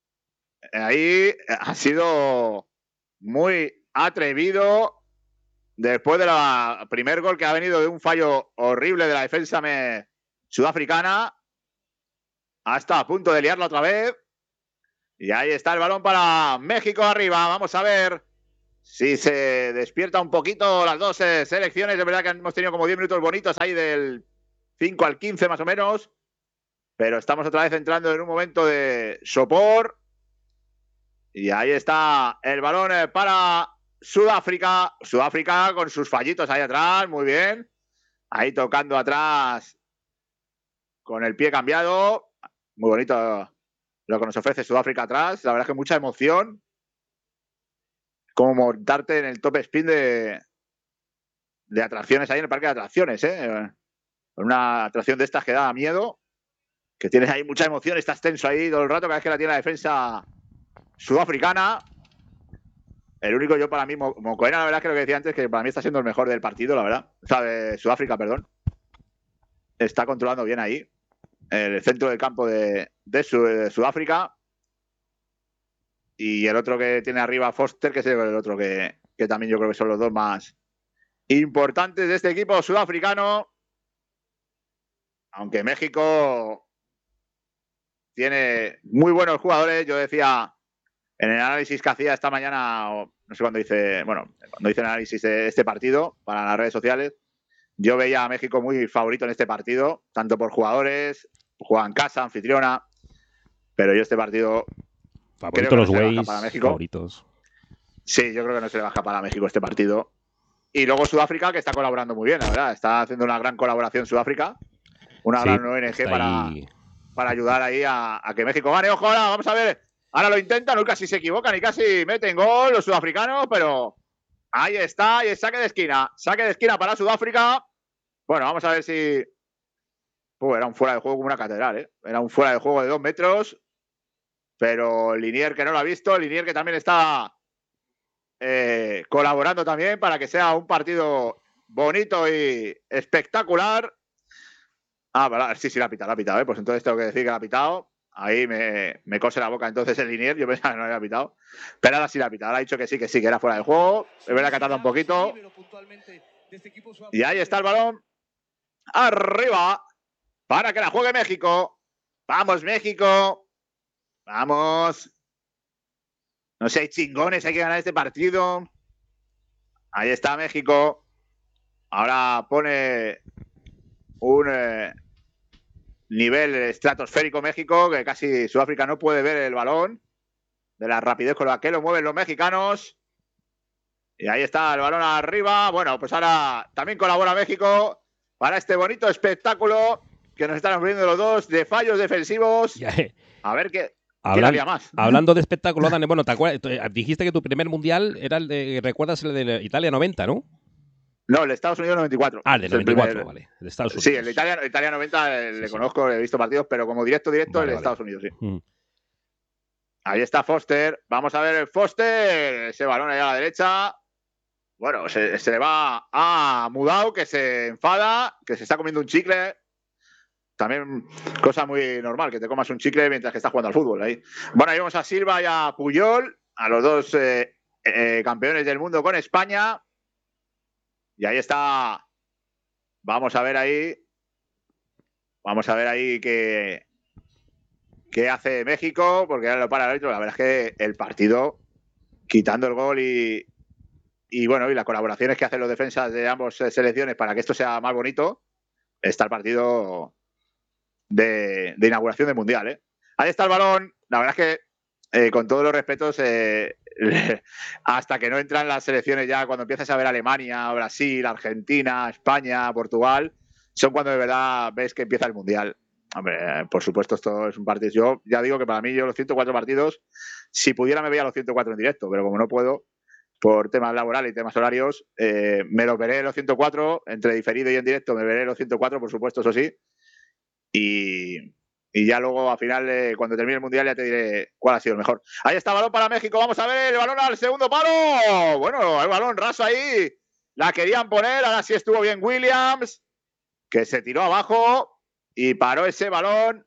Ahí ha sido muy atrevido después de la primer gol que ha venido de un fallo horrible de la defensa me, sudafricana. Hasta a punto de liarla otra vez. Y ahí está el balón para México arriba. Vamos a ver si se despierta un poquito las dos eh, selecciones. Es verdad que hemos tenido como diez minutos bonitos ahí del cinco al quince más o menos. Pero estamos otra vez entrando en un momento de sopor. Y ahí está el balón para Sudáfrica. Sudáfrica con sus fallitos ahí atrás, muy bien. Ahí tocando atrás con el pie cambiado. Muy bonito lo que nos ofrece Sudáfrica atrás. La verdad es que mucha emoción. Como montarte en el top spin de, de atracciones ahí en el parque de atracciones, ¿eh? Una atracción de estas que da miedo. Que tienes ahí mucha emoción, estás tenso ahí todo el rato cada vez que la tiene la defensa sudafricana. El único yo para mí, Mokoena, la verdad es que lo que decía antes, que para mí está siendo el mejor del partido, la verdad. O sea, de Sudáfrica, perdón. Está controlando bien ahí el centro del campo de, de, Sud de Sudáfrica. Y el otro que tiene arriba, Foster, que es el otro que, que también yo creo que son los dos más importantes de este equipo sudafricano. Aunque México tiene muy buenos jugadores. Yo decía en el análisis que hacía esta mañana, o no sé cuándo hice, bueno, cuando hice el análisis de este partido para las redes sociales, yo veía a México muy favorito en este partido, tanto por jugadores, juegan en casa, anfitriona, pero yo este partido favorito creo los que no se le baja Ways, para México. favoritos. Sí, yo creo que no se le baja para México este partido. Y luego Sudáfrica, que está colaborando muy bien, la verdad, está haciendo una gran colaboración Sudáfrica, una Sí, gran O N G para, ahí. para ayudar ahí a, a que México gane. Ojo, ahora vamos a ver. Ahora lo intentan, no casi se equivocan y casi meten gol los sudafricanos, pero ahí está, y el saque de esquina. Saque de esquina para Sudáfrica. Bueno, vamos a ver si... Uh, era un fuera de juego como una catedral, ¿eh? Era un fuera de juego de dos metros, pero Linier que no lo ha visto, Linier que también está eh, colaborando también para que sea un partido bonito y espectacular. Ah, vale, sí, sí, la ha pitado, la ha pitado, ¿eh? Pues entonces tengo que decir que la ha pitado. Ahí me, me cose la boca entonces el Linier, yo pensaba que no había pitado. Pero ahora sí la ha pitado, ahora ha dicho que sí, que sí, que era fuera de juego. Es verdad que ha tardado un poquito. Y ahí está el balón. Arriba. Para que la juegue México. Vamos, México. Vamos. No sé, hay chingones, hay que ganar este partido. Ahí está México. Ahora pone un... Eh, nivel estratosférico México, que casi Sudáfrica no puede ver el balón, de la rapidez con la que lo mueven los mexicanos. Y ahí está el balón arriba. Bueno, pues ahora también colabora México para este bonito espectáculo que nos están ofreciendo los dos de fallos defensivos. A ver qué, Hablan, ¿quién había más. Hablando de espectáculo, Dani, bueno, ¿te acuerdas? Dijiste que tu primer mundial era el de, recuerdas el de Italia noventa, ¿no? No, el de Estados Unidos noventa y cuatro. Ah, el de noventa y cuatro, vale. El de Estados Unidos. Sí, el de Italia, Italia noventa eh, sí, le sí. conozco, he visto partidos, pero como directo, directo, vale, el de vale. Estados Unidos, sí. Mm. Ahí está Foster. Vamos a ver el Foster. Ese balón ahí a la derecha. Bueno, se, se le va a Mudau, que se enfada, que se está comiendo un chicle. También cosa muy normal, que te comas un chicle mientras que estás jugando al fútbol. Ahí. Bueno, ahí vamos a Silva y a Puyol, a los dos eh, eh, campeones del mundo con España. Y ahí está. Vamos a ver ahí. Vamos a ver ahí qué, qué hace México, porque ahora lo para el árbitro. La verdad es que el partido, quitando el gol y, y bueno, y las colaboraciones que hacen los defensas de ambas selecciones para que esto sea más bonito, está el partido de, de inauguración del Mundial, ¿eh? Ahí está el balón. La verdad es que, eh, con todos los respetos, eh, hasta que no entran las selecciones ya, cuando empiezas a ver Alemania, Brasil, Argentina, España, Portugal, son cuando de verdad ves que empieza el Mundial. Hombre, por supuesto, esto es un partido. Yo ya digo que para mí, yo los ciento cuatro partidos, si pudiera me veía los ciento cuatro en directo, pero como no puedo, por temas laborales y temas horarios, eh, me los veré los ciento cuatro, entre diferido y en directo me veré los ciento cuatro, por supuesto, eso sí. Y... Y ya luego, al final, eh, cuando termine el Mundial, ya te diré cuál ha sido el mejor. Ahí está el balón para México. Vamos a ver el balón al segundo palo. Bueno, el balón raso ahí. La querían poner. Ahora sí estuvo bien Williams, que se tiró abajo y paró ese balón.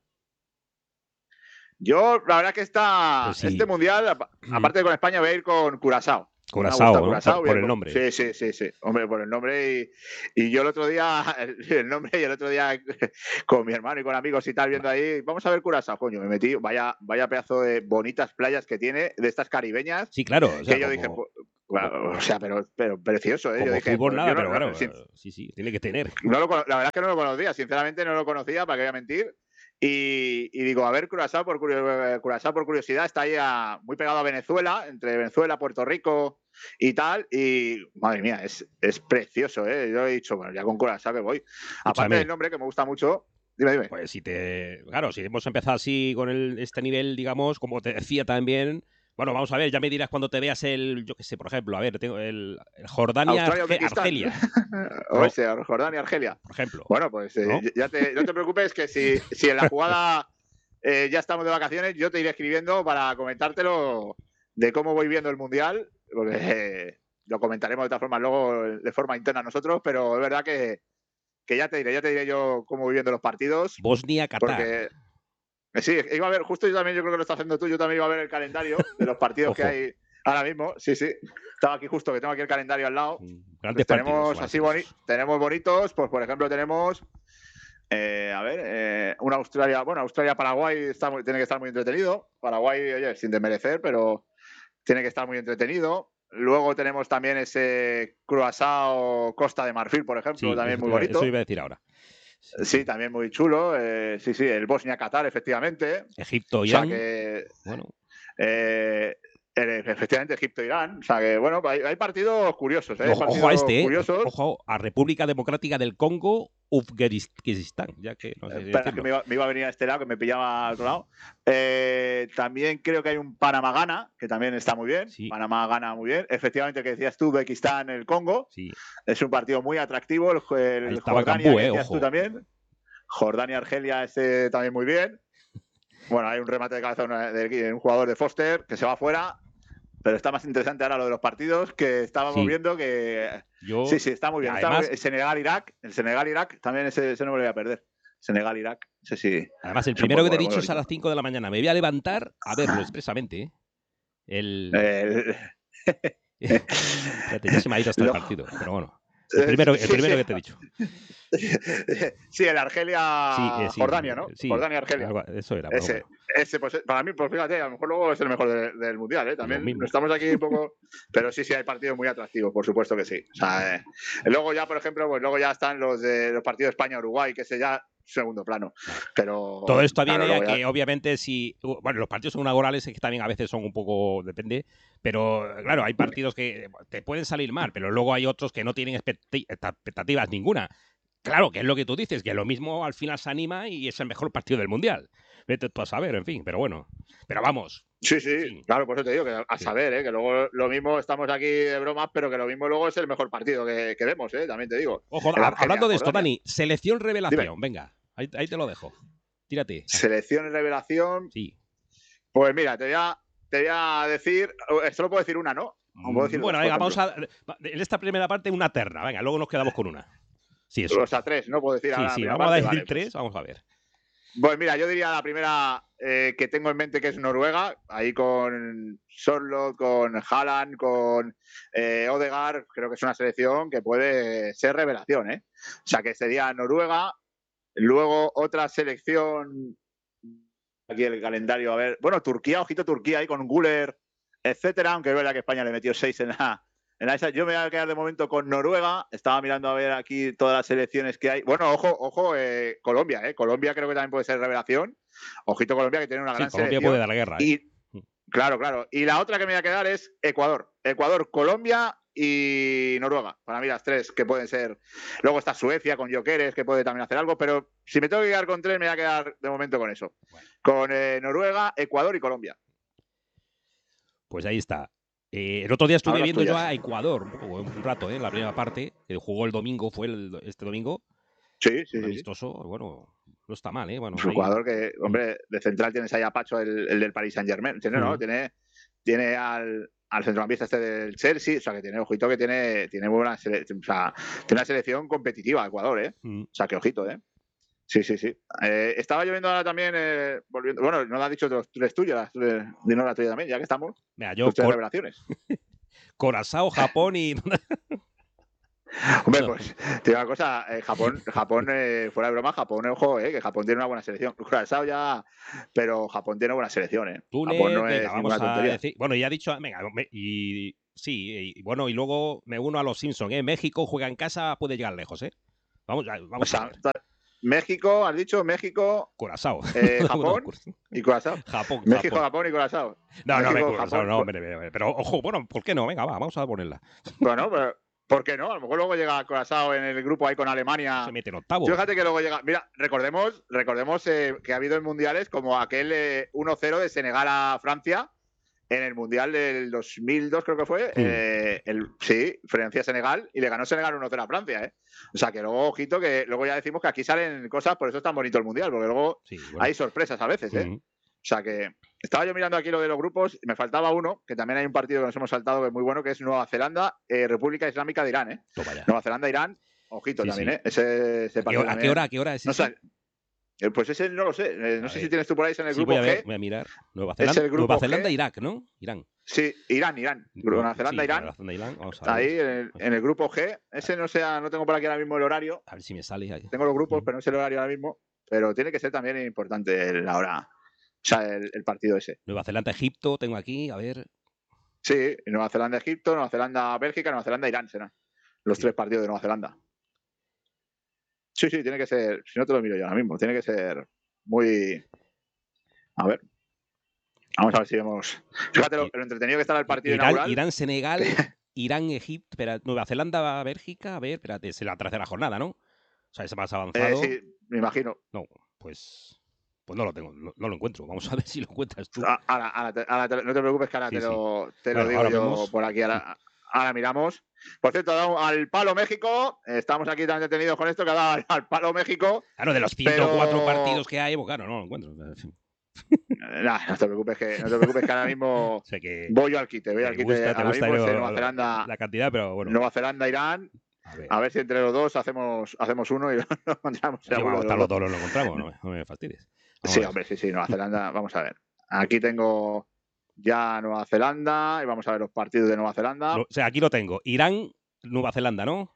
Yo, la verdad que está, pues sí. Este Mundial, aparte de con España, voy a ir con Curazao. Curazao, ¿no? Curazao, por, por el nombre. Sí, sí, sí, sí. Hombre, por el nombre. Y, y yo el otro día, el nombre y el otro día con mi hermano y con amigos y tal, viendo ahí, vamos a ver Curazao, coño, me metí, vaya, vaya pedazo de bonitas playas que tiene, de estas caribeñas. Sí, claro. O sea, que yo como, dije, pues, bueno, o sea, pero, pero precioso, ¿eh? Como yo dije, fútbol pues, nada, no, pero no, claro, sí, sí, sí, tiene que tener. No lo, la verdad es que no lo conocía, sinceramente no lo conocía, para qué voy a mentir. Y, y digo, a ver, Curazao por, Curazao por curiosidad, está ahí a, muy pegado a Venezuela, entre Venezuela, Puerto Rico y tal. Y madre mía, es, es precioso, ¿eh? Yo he dicho, bueno, ya con Curazao que voy. Escúchame. Aparte del nombre que me gusta mucho. Dime, dime. Pues si te. Claro, si hemos empezado así con el, este nivel, digamos, como te decía también. Bueno, vamos a ver, ya me dirás cuando te veas el, yo qué sé, por ejemplo, a ver, tengo el, el Jordania Arge Argelia. O ese, Jordania Argelia. Por ejemplo. Bueno, pues eh, ¿no? ya te, no te preocupes que si, si en la jugada eh, ya estamos de vacaciones, yo te iré escribiendo para comentártelo de cómo voy viendo el Mundial, porque eh, lo comentaremos de todas formas luego de forma interna nosotros, pero es verdad que, que ya te diré, ya te diré yo cómo voy viendo los partidos. Bosnia-Qatar. Porque sí, iba a ver, justo yo también, yo creo que lo estás haciendo tú, yo también iba a ver el calendario de los partidos que hay ahora mismo. Sí, sí. Estaba aquí justo, que tengo aquí el calendario al lado. Grandes pues tenemos partidos, así boni tenemos bonitos, pues por ejemplo tenemos, eh, a ver, eh, una Australia, bueno, Australia-Paraguay está muy, tiene que estar muy entretenido. Paraguay, oye, sin desmerecer, pero tiene que estar muy entretenido. Luego tenemos también ese Curazao-Costa de Marfil, por ejemplo, sí, también muy iba, bonito. Eso iba a decir ahora. Sí, sí, también muy chulo. Eh, sí, sí, el Bosnia-Qatar, efectivamente. Egipto-Irán. O sea que, bueno. Eh, efectivamente, Egipto-Irán. O sea que, bueno, hay, hay partidos curiosos. ¿eh? Ojo, partidos ojo a este, curiosos. eh. Ojo a República Democrática del Congo, Uzbekistán. Ya que no sé si Espera, que me iba, me iba a venir a este lado, que me pillaba al otro lado. Eh, también creo que hay un Panamá-Ghana, que también está muy bien. Sí. Panamá gana muy bien. Efectivamente, que decías tú, Uzbekistán, el Congo. Sí. Es un partido muy atractivo. El, el estaba Jordania, Cambú, que eh, decías ojo. tú también. Jordania-Argelia, este también muy bien. Bueno, hay un remate de cabeza de un jugador de Foster que se va fuera, pero está más interesante ahora lo de los partidos que estábamos sí. viendo que... Yo, sí, sí, está muy bien. Además, está muy... El Senegal-Irak, el Senegal-Irak, también ese, ese no me lo voy a perder. Senegal-Irak, ese sí. Además, el primero que te he dicho es a las cinco de la mañana. Me voy a levantar a verlo expresamente. ¿eh? El... el... Fíjate, ya se me ha ido hasta el partido, pero bueno. El primero, el primero que te he dicho. Sí, el Argelia sí, eh, sí, Jordania, ¿no? Sí, Jordania Argelia. Eso era. Ese, ese pues, para mí, pues fíjate, a lo mejor luego es el mejor de, del mundial, ¿eh? También estamos aquí un poco. Pero sí, sí, hay partidos muy atractivos, por supuesto que sí. O sea, eh, luego ya, por ejemplo, pues luego ya están los de los partidos de España-Uruguay, que ese ya segundo plano. Pero todo esto claro, viene a ya... que obviamente si bueno, los partidos son inaugurales que también a veces son un poco, depende, pero claro, hay partidos que te pueden salir mal, pero luego hay otros que no tienen expectativas ninguna. Claro, que es lo que tú dices, que lo mismo al final se anima y es el mejor partido del mundial. Vete tú a saber, en fin, pero bueno. Pero vamos. Sí, sí, sí. Claro, por eso te digo, que a saber, ¿eh? Que luego lo mismo estamos aquí de bromas, pero que lo mismo luego es el mejor partido que, que vemos, ¿eh? También te digo. Ojo, Argelia, hablando de esto, Dani, selección revelación, Dime. Venga, ahí, ahí te lo dejo. Tírate. Selección y revelación. Sí. Pues mira, te voy a, te voy a decir, solo puedo decir una, ¿no? Puedo decir bueno, dos, venga, vamos a. En esta primera parte, una terna, venga, luego nos quedamos con una. Sí, eso. O sea, tres, ¿no? Puedo decir sí, a la sí, primera vamos parte, a decir vale, tres, pues. Vamos a ver. Pues mira, yo diría la primera eh, que tengo en mente, que es Noruega, ahí con Sorloth, con Haaland, con eh, Odegaard. Creo que es una selección que puede ser revelación, ¿eh? O sea, que sería Noruega. Luego otra selección, aquí el calendario, a ver, bueno, Turquía, ojito Turquía ahí con Güler, etcétera, aunque es verdad que España le metió seis en la... En la esa. Yo me voy a quedar de momento con Noruega. Estaba mirando a ver aquí todas las selecciones que hay. Bueno, ojo, ojo, eh, Colombia, ¿eh? Colombia creo que también puede ser revelación. Ojito Colombia, que tiene una sí, gran Colombia selección. puede dar guerra, ¿eh? Y, claro, claro. Y la otra que me voy a quedar es Ecuador. Ecuador, Colombia y Noruega. Para mí las tres que pueden ser. Luego está Suecia con Jokeres, que puede también hacer algo. Pero si me tengo que quedar con tres, me voy a quedar de momento con eso. Bueno. Con eh, Noruega, Ecuador y Colombia. Pues ahí está. Eh, el otro día estuve viendo yo a Ecuador un, un rato, ¿eh? En la primera parte, que jugó el domingo, fue el, este domingo. Sí, sí. Un amistoso, sí. Bueno, no está mal, ¿eh? Bueno, un jugador que, hombre, de central tienes ahí a Pacho, el, el del Paris Saint-Germain. ¿Tiene, mm. no? Tiene, tiene al, al centrocampista este del Chelsea, o sea, que tiene, ojito, que tiene, tiene buena selección, o sea, tiene una selección competitiva, Ecuador, ¿eh? Mm. O sea, que ojito, ¿eh? Sí, sí, sí. Eh, estaba yo viendo ahora también, eh, volviendo, bueno, no lo has dicho los tres tuyos, dinos la tuya también, ya que estamos. Mira, yo tres revelaciones. Curazao, Japón y... Hombre, pues te digo una cosa, eh, Japón, Japón eh, fuera de broma, Japón, ojo, eh, que Japón tiene una buena selección. Curazao ya, pero Japón tiene una buena selección, eh. Túnez, Japón no venga, es vamos ninguna a decir, bueno, ya ha dicho, venga, y sí, y bueno, y luego me uno a los Simpsons, ¿eh? México juega en casa, puede llegar lejos, ¿eh? Vamos, vamos o sea, a ver. México, has dicho México, Curazao. Eh, Japón y Curazao. Japón, México, Japón. Japón y Curazao. No, no, México, me Curazao, Japón, no, hombre, hombre, pero ojo, bueno, ¿por qué no? Venga, va, vamos a ponerla. Bueno, pero ¿por qué no? A lo mejor luego llega Curazao en el grupo ahí con Alemania. Se mete en octavo. Fíjate que luego llega. Mira, recordemos, recordemos eh, que ha habido en mundiales como aquel eh, uno cero de Senegal a Francia en el mundial del dos mil dos, creo que fue. Mm. Eh, el, sí, Francia-Senegal y le ganó Senegal uno cero a Francia, ¿eh? O sea que luego, ojito, que luego ya decimos que aquí salen cosas, por eso es tan bonito el mundial, porque luego Sí, bueno. hay sorpresas a veces, ¿eh? Mm. O sea que estaba yo mirando aquí lo de los grupos y me faltaba uno, que también hay un partido que nos hemos saltado que es muy bueno, que es Nueva Zelanda, eh, República Islámica de Irán, ¿eh? Toma ya. Nueva Zelanda, Irán, ojito Sí, también, sí. ¿eh? Ese, ese ¿A qué partido hora, a qué también. hora, a qué hora es No ese? sé, eh, pues ese no lo sé, eh, no A sé ver. si tienes tú por ahí en el Sí, grupo voy a, ver, G. voy a mirar. Nueva Es Zelanda, el grupo Nueva Zelanda G. Irak, ¿no? Irán. Sí, Irán, Irán. Nueva Zelanda, Sí, Irán. Nueva Zelanda, Irán. Vamos a Está ver. ahí en el, en el grupo G. Ese no sea, no tengo por aquí ahora mismo el horario. A ver si me sale ahí. Tengo los grupos, Mm. pero no sé el horario ahora mismo. Pero tiene que ser también importante la hora. O sea, el, el partido ese. Nueva Zelanda, Egipto, tengo aquí, a ver. Sí, Nueva Zelanda, Egipto, Nueva Zelanda, Bélgica, Nueva Zelanda, Irán serán los Sí. tres partidos de Nueva Zelanda. Sí, sí, tiene que ser, si no te lo miro yo ahora mismo, tiene que ser muy... A ver. Vamos a ver si vemos... Fíjate lo, lo entretenido que estará el partido Irán, inaugural. Irán, Senegal, Irán, Egipto, espera, Nueva Zelanda, Bélgica, a ver, espérate, es la tercera jornada, ¿no? O sea, es más avanzado. Eh, sí, me imagino. No, pues... Pues no lo tengo, no, no lo encuentro. Vamos a ver si lo encuentras tú. A- Ahora, ahora te- ahora te- no te preocupes que ahora Sí, te sí. lo, te Bueno, lo digo ahora yo vemos. por aquí. Ahora, ahora miramos. Por cierto, ha dado al palo México. Estamos aquí tan detenidos con esto que ha dado al, al palo México. Claro, de los ciento cuatro pero- partidos que hay, pues claro, no lo encuentro. Eh, nah, no te preocupes que no te preocupes que ahora mismo Sé que voy yo al quite. Voy al te quite. gusta, te Ahora gusta mismo es yo de Nueva Zelanda, la cantidad, pero bueno. Nueva Zelanda, Irán. A ver, A ver si entre los dos hacemos, hacemos uno y lo encontramos. sí, alguno vamos, de hasta los los dos. dos lo encontramos, no me, no me fastidies. Vamos Sí, a ver. hombre, sí, sí, Nueva Zelanda. Vamos a ver. Aquí tengo ya Nueva Zelanda y vamos a ver los partidos de Nueva Zelanda. Lo- o sea, aquí lo tengo. Irán, Nueva Zelanda, ¿no?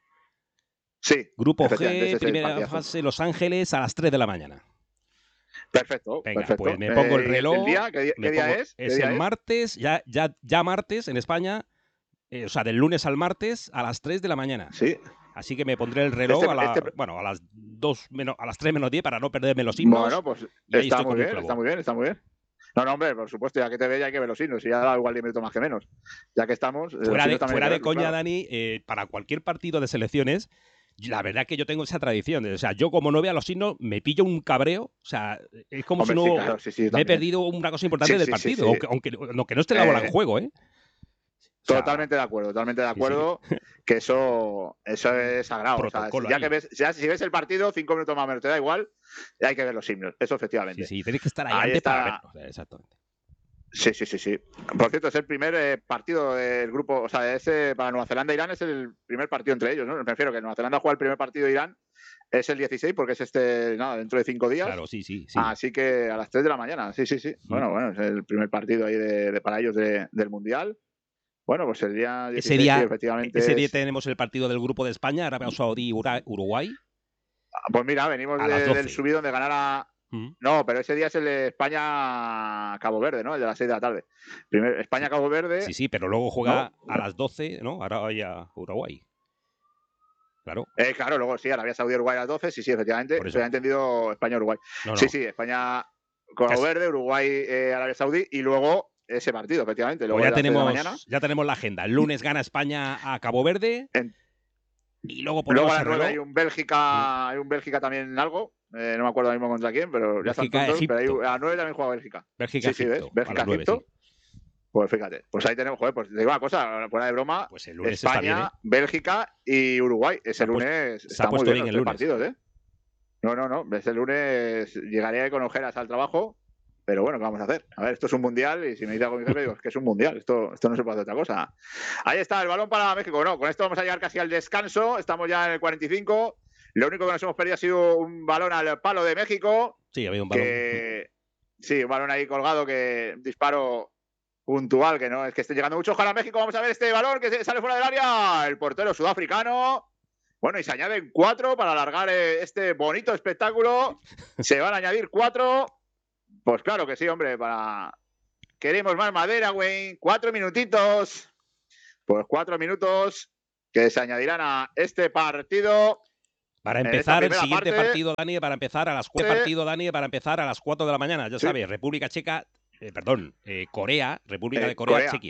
Sí, Grupo efectivamente, ese G, es el primera partidazo. fase, Los Ángeles, a las tres de la mañana. Perfecto, Venga, perfecto. pues me pongo el Eh, reloj. día? ¿Qué, día, me qué día pongo- es? ¿Qué Es día el es? martes, ya, ya, ya martes en España. eh, o sea, del lunes al martes a las tres de la mañana. Sí. Así que me pondré el reloj Este- a, la, este- bueno, a las dos menos, a las tres menos diez para no perderme los himnos. Bueno, pues y ahí está estoy muy con el bien, clavo. está muy bien, está muy bien. No, no, hombre, por supuesto, ya que te ve, ya hay que ver los signos. Y ya da igual diez minutos más que menos. Ya que estamos. eh, los Fuera de, signos también fuera hay que de verlos, coña, claro. Dani, eh, para cualquier partido de selecciones, la verdad que yo tengo esa tradición. O sea, yo como no vea los signos, me pillo un cabreo. O sea, es como Hombre, si sí, no claro, sí, sí, yo me he también. perdido una cosa importante Sí, del sí, sí, partido. sí. Aunque, aunque, aunque no esté la bola Eh, en juego, ¿eh? O sea, Totalmente de acuerdo, totalmente de sí, sí. acuerdo. Que eso, eso es sagrado. O sea, Protocolo ya ahí. que ves, ya si ves el partido, cinco minutos más o menos te da igual, hay que ver los signos. Eso efectivamente. Sí, sí, tenéis que estar ahí, Ahí antes está. para verlo. O sea, exactamente. Sí, sí, sí, sí. Por cierto, es el primer eh, partido del grupo, o sea, ese para Nueva Zelanda e Irán es el primer partido entre ellos, ¿no? Me refiero que Nueva Zelanda juega el primer partido de Irán, es el dieciséis, porque es este, nada, dentro de cinco días. Claro, sí, sí, sí. Así que a las tres de la mañana, sí, sí, sí. Bueno, bueno, es el primer partido ahí de, de- para ellos de- del Mundial. Bueno, pues el día dieciséis, Ese día, sí, efectivamente. ese día es- tenemos el partido del grupo de España, Arabia Saudí, Ura- Uruguay. Pues mira, venimos a las de- doce. del subidón de ganar a... Mm. No, pero ese día es el de España-Cabo Verde, ¿no? El de las seis de la tarde. Primero España-Cabo Verde. Sí, sí, pero luego juega ¿No? a las doce, ¿no? Arabia Uruguay. Claro. Eh, claro, luego sí, Arabia Saudí, Uruguay a las doce, sí, sí, efectivamente. Por eso. Se ha entendido España-Uruguay. No, no. Sí, sí, España, Cabo Casi. Verde, Uruguay, eh, Arabia Saudí y luego ese partido, efectivamente. Luego Pues ya a las seis de la tenemos, mañana. ya tenemos la agenda. El lunes gana España a Cabo Verde. En- Y luego Luego ponemos a las el nueve reloj. hay un Bélgica, hay un Bélgica también algo. Eh, no me acuerdo ahora mismo contra quién, pero ya están Bélgica, todos. Pero Egipto. hay, a las nueve también juega Bélgica. Bélgica, Sí, sí, Egipto. ¿ves? Bélgica, a las nueve, Egipto. sí. Pues fíjate, pues ahí tenemos, joder, pues te digo una cosa, fuera de broma, Pues el lunes está bien, España, ¿eh? Bélgica y Uruguay. Ese Se ha puesto- lunes se ha está muy puesto bien, bien los el tres lunes. partidos, ¿eh? No, no, no. Ese lunes llegaré con ojeras al trabajo, pero bueno, ¿qué vamos a hacer? A ver, esto es un mundial y si me dice algo mi jefe, digo, es que es un mundial, esto, esto no se puede hacer otra cosa. Ahí está, el balón para México. No, con esto vamos a llegar casi al descanso, estamos ya en el cuarenta y cinco. Lo único que nos hemos perdido ha sido un balón al palo de México. Sí, había un balón. Que, sí, un balón ahí colgado, que disparo puntual, que no es que esté llegando mucho. Ojalá México, vamos a ver este balón que sale fuera del área. El portero sudafricano. Bueno, y se añaden cuatro para alargar eh, este bonito espectáculo. Se van a añadir cuatro. Pues claro que sí, hombre, para... Queremos más madera, Wayne. Cuatro minutitos. Pues cuatro minutos que se añadirán a este partido. Para En empezar esta el primera siguiente parte- partido, Dani, para empezar a las cuatro Sí. partido, Dani, para empezar a las cuatro de la mañana. Ya Sí. sabes, República Checa, eh, perdón, eh, Corea, República Eh, de Corea, Corea. Chequia.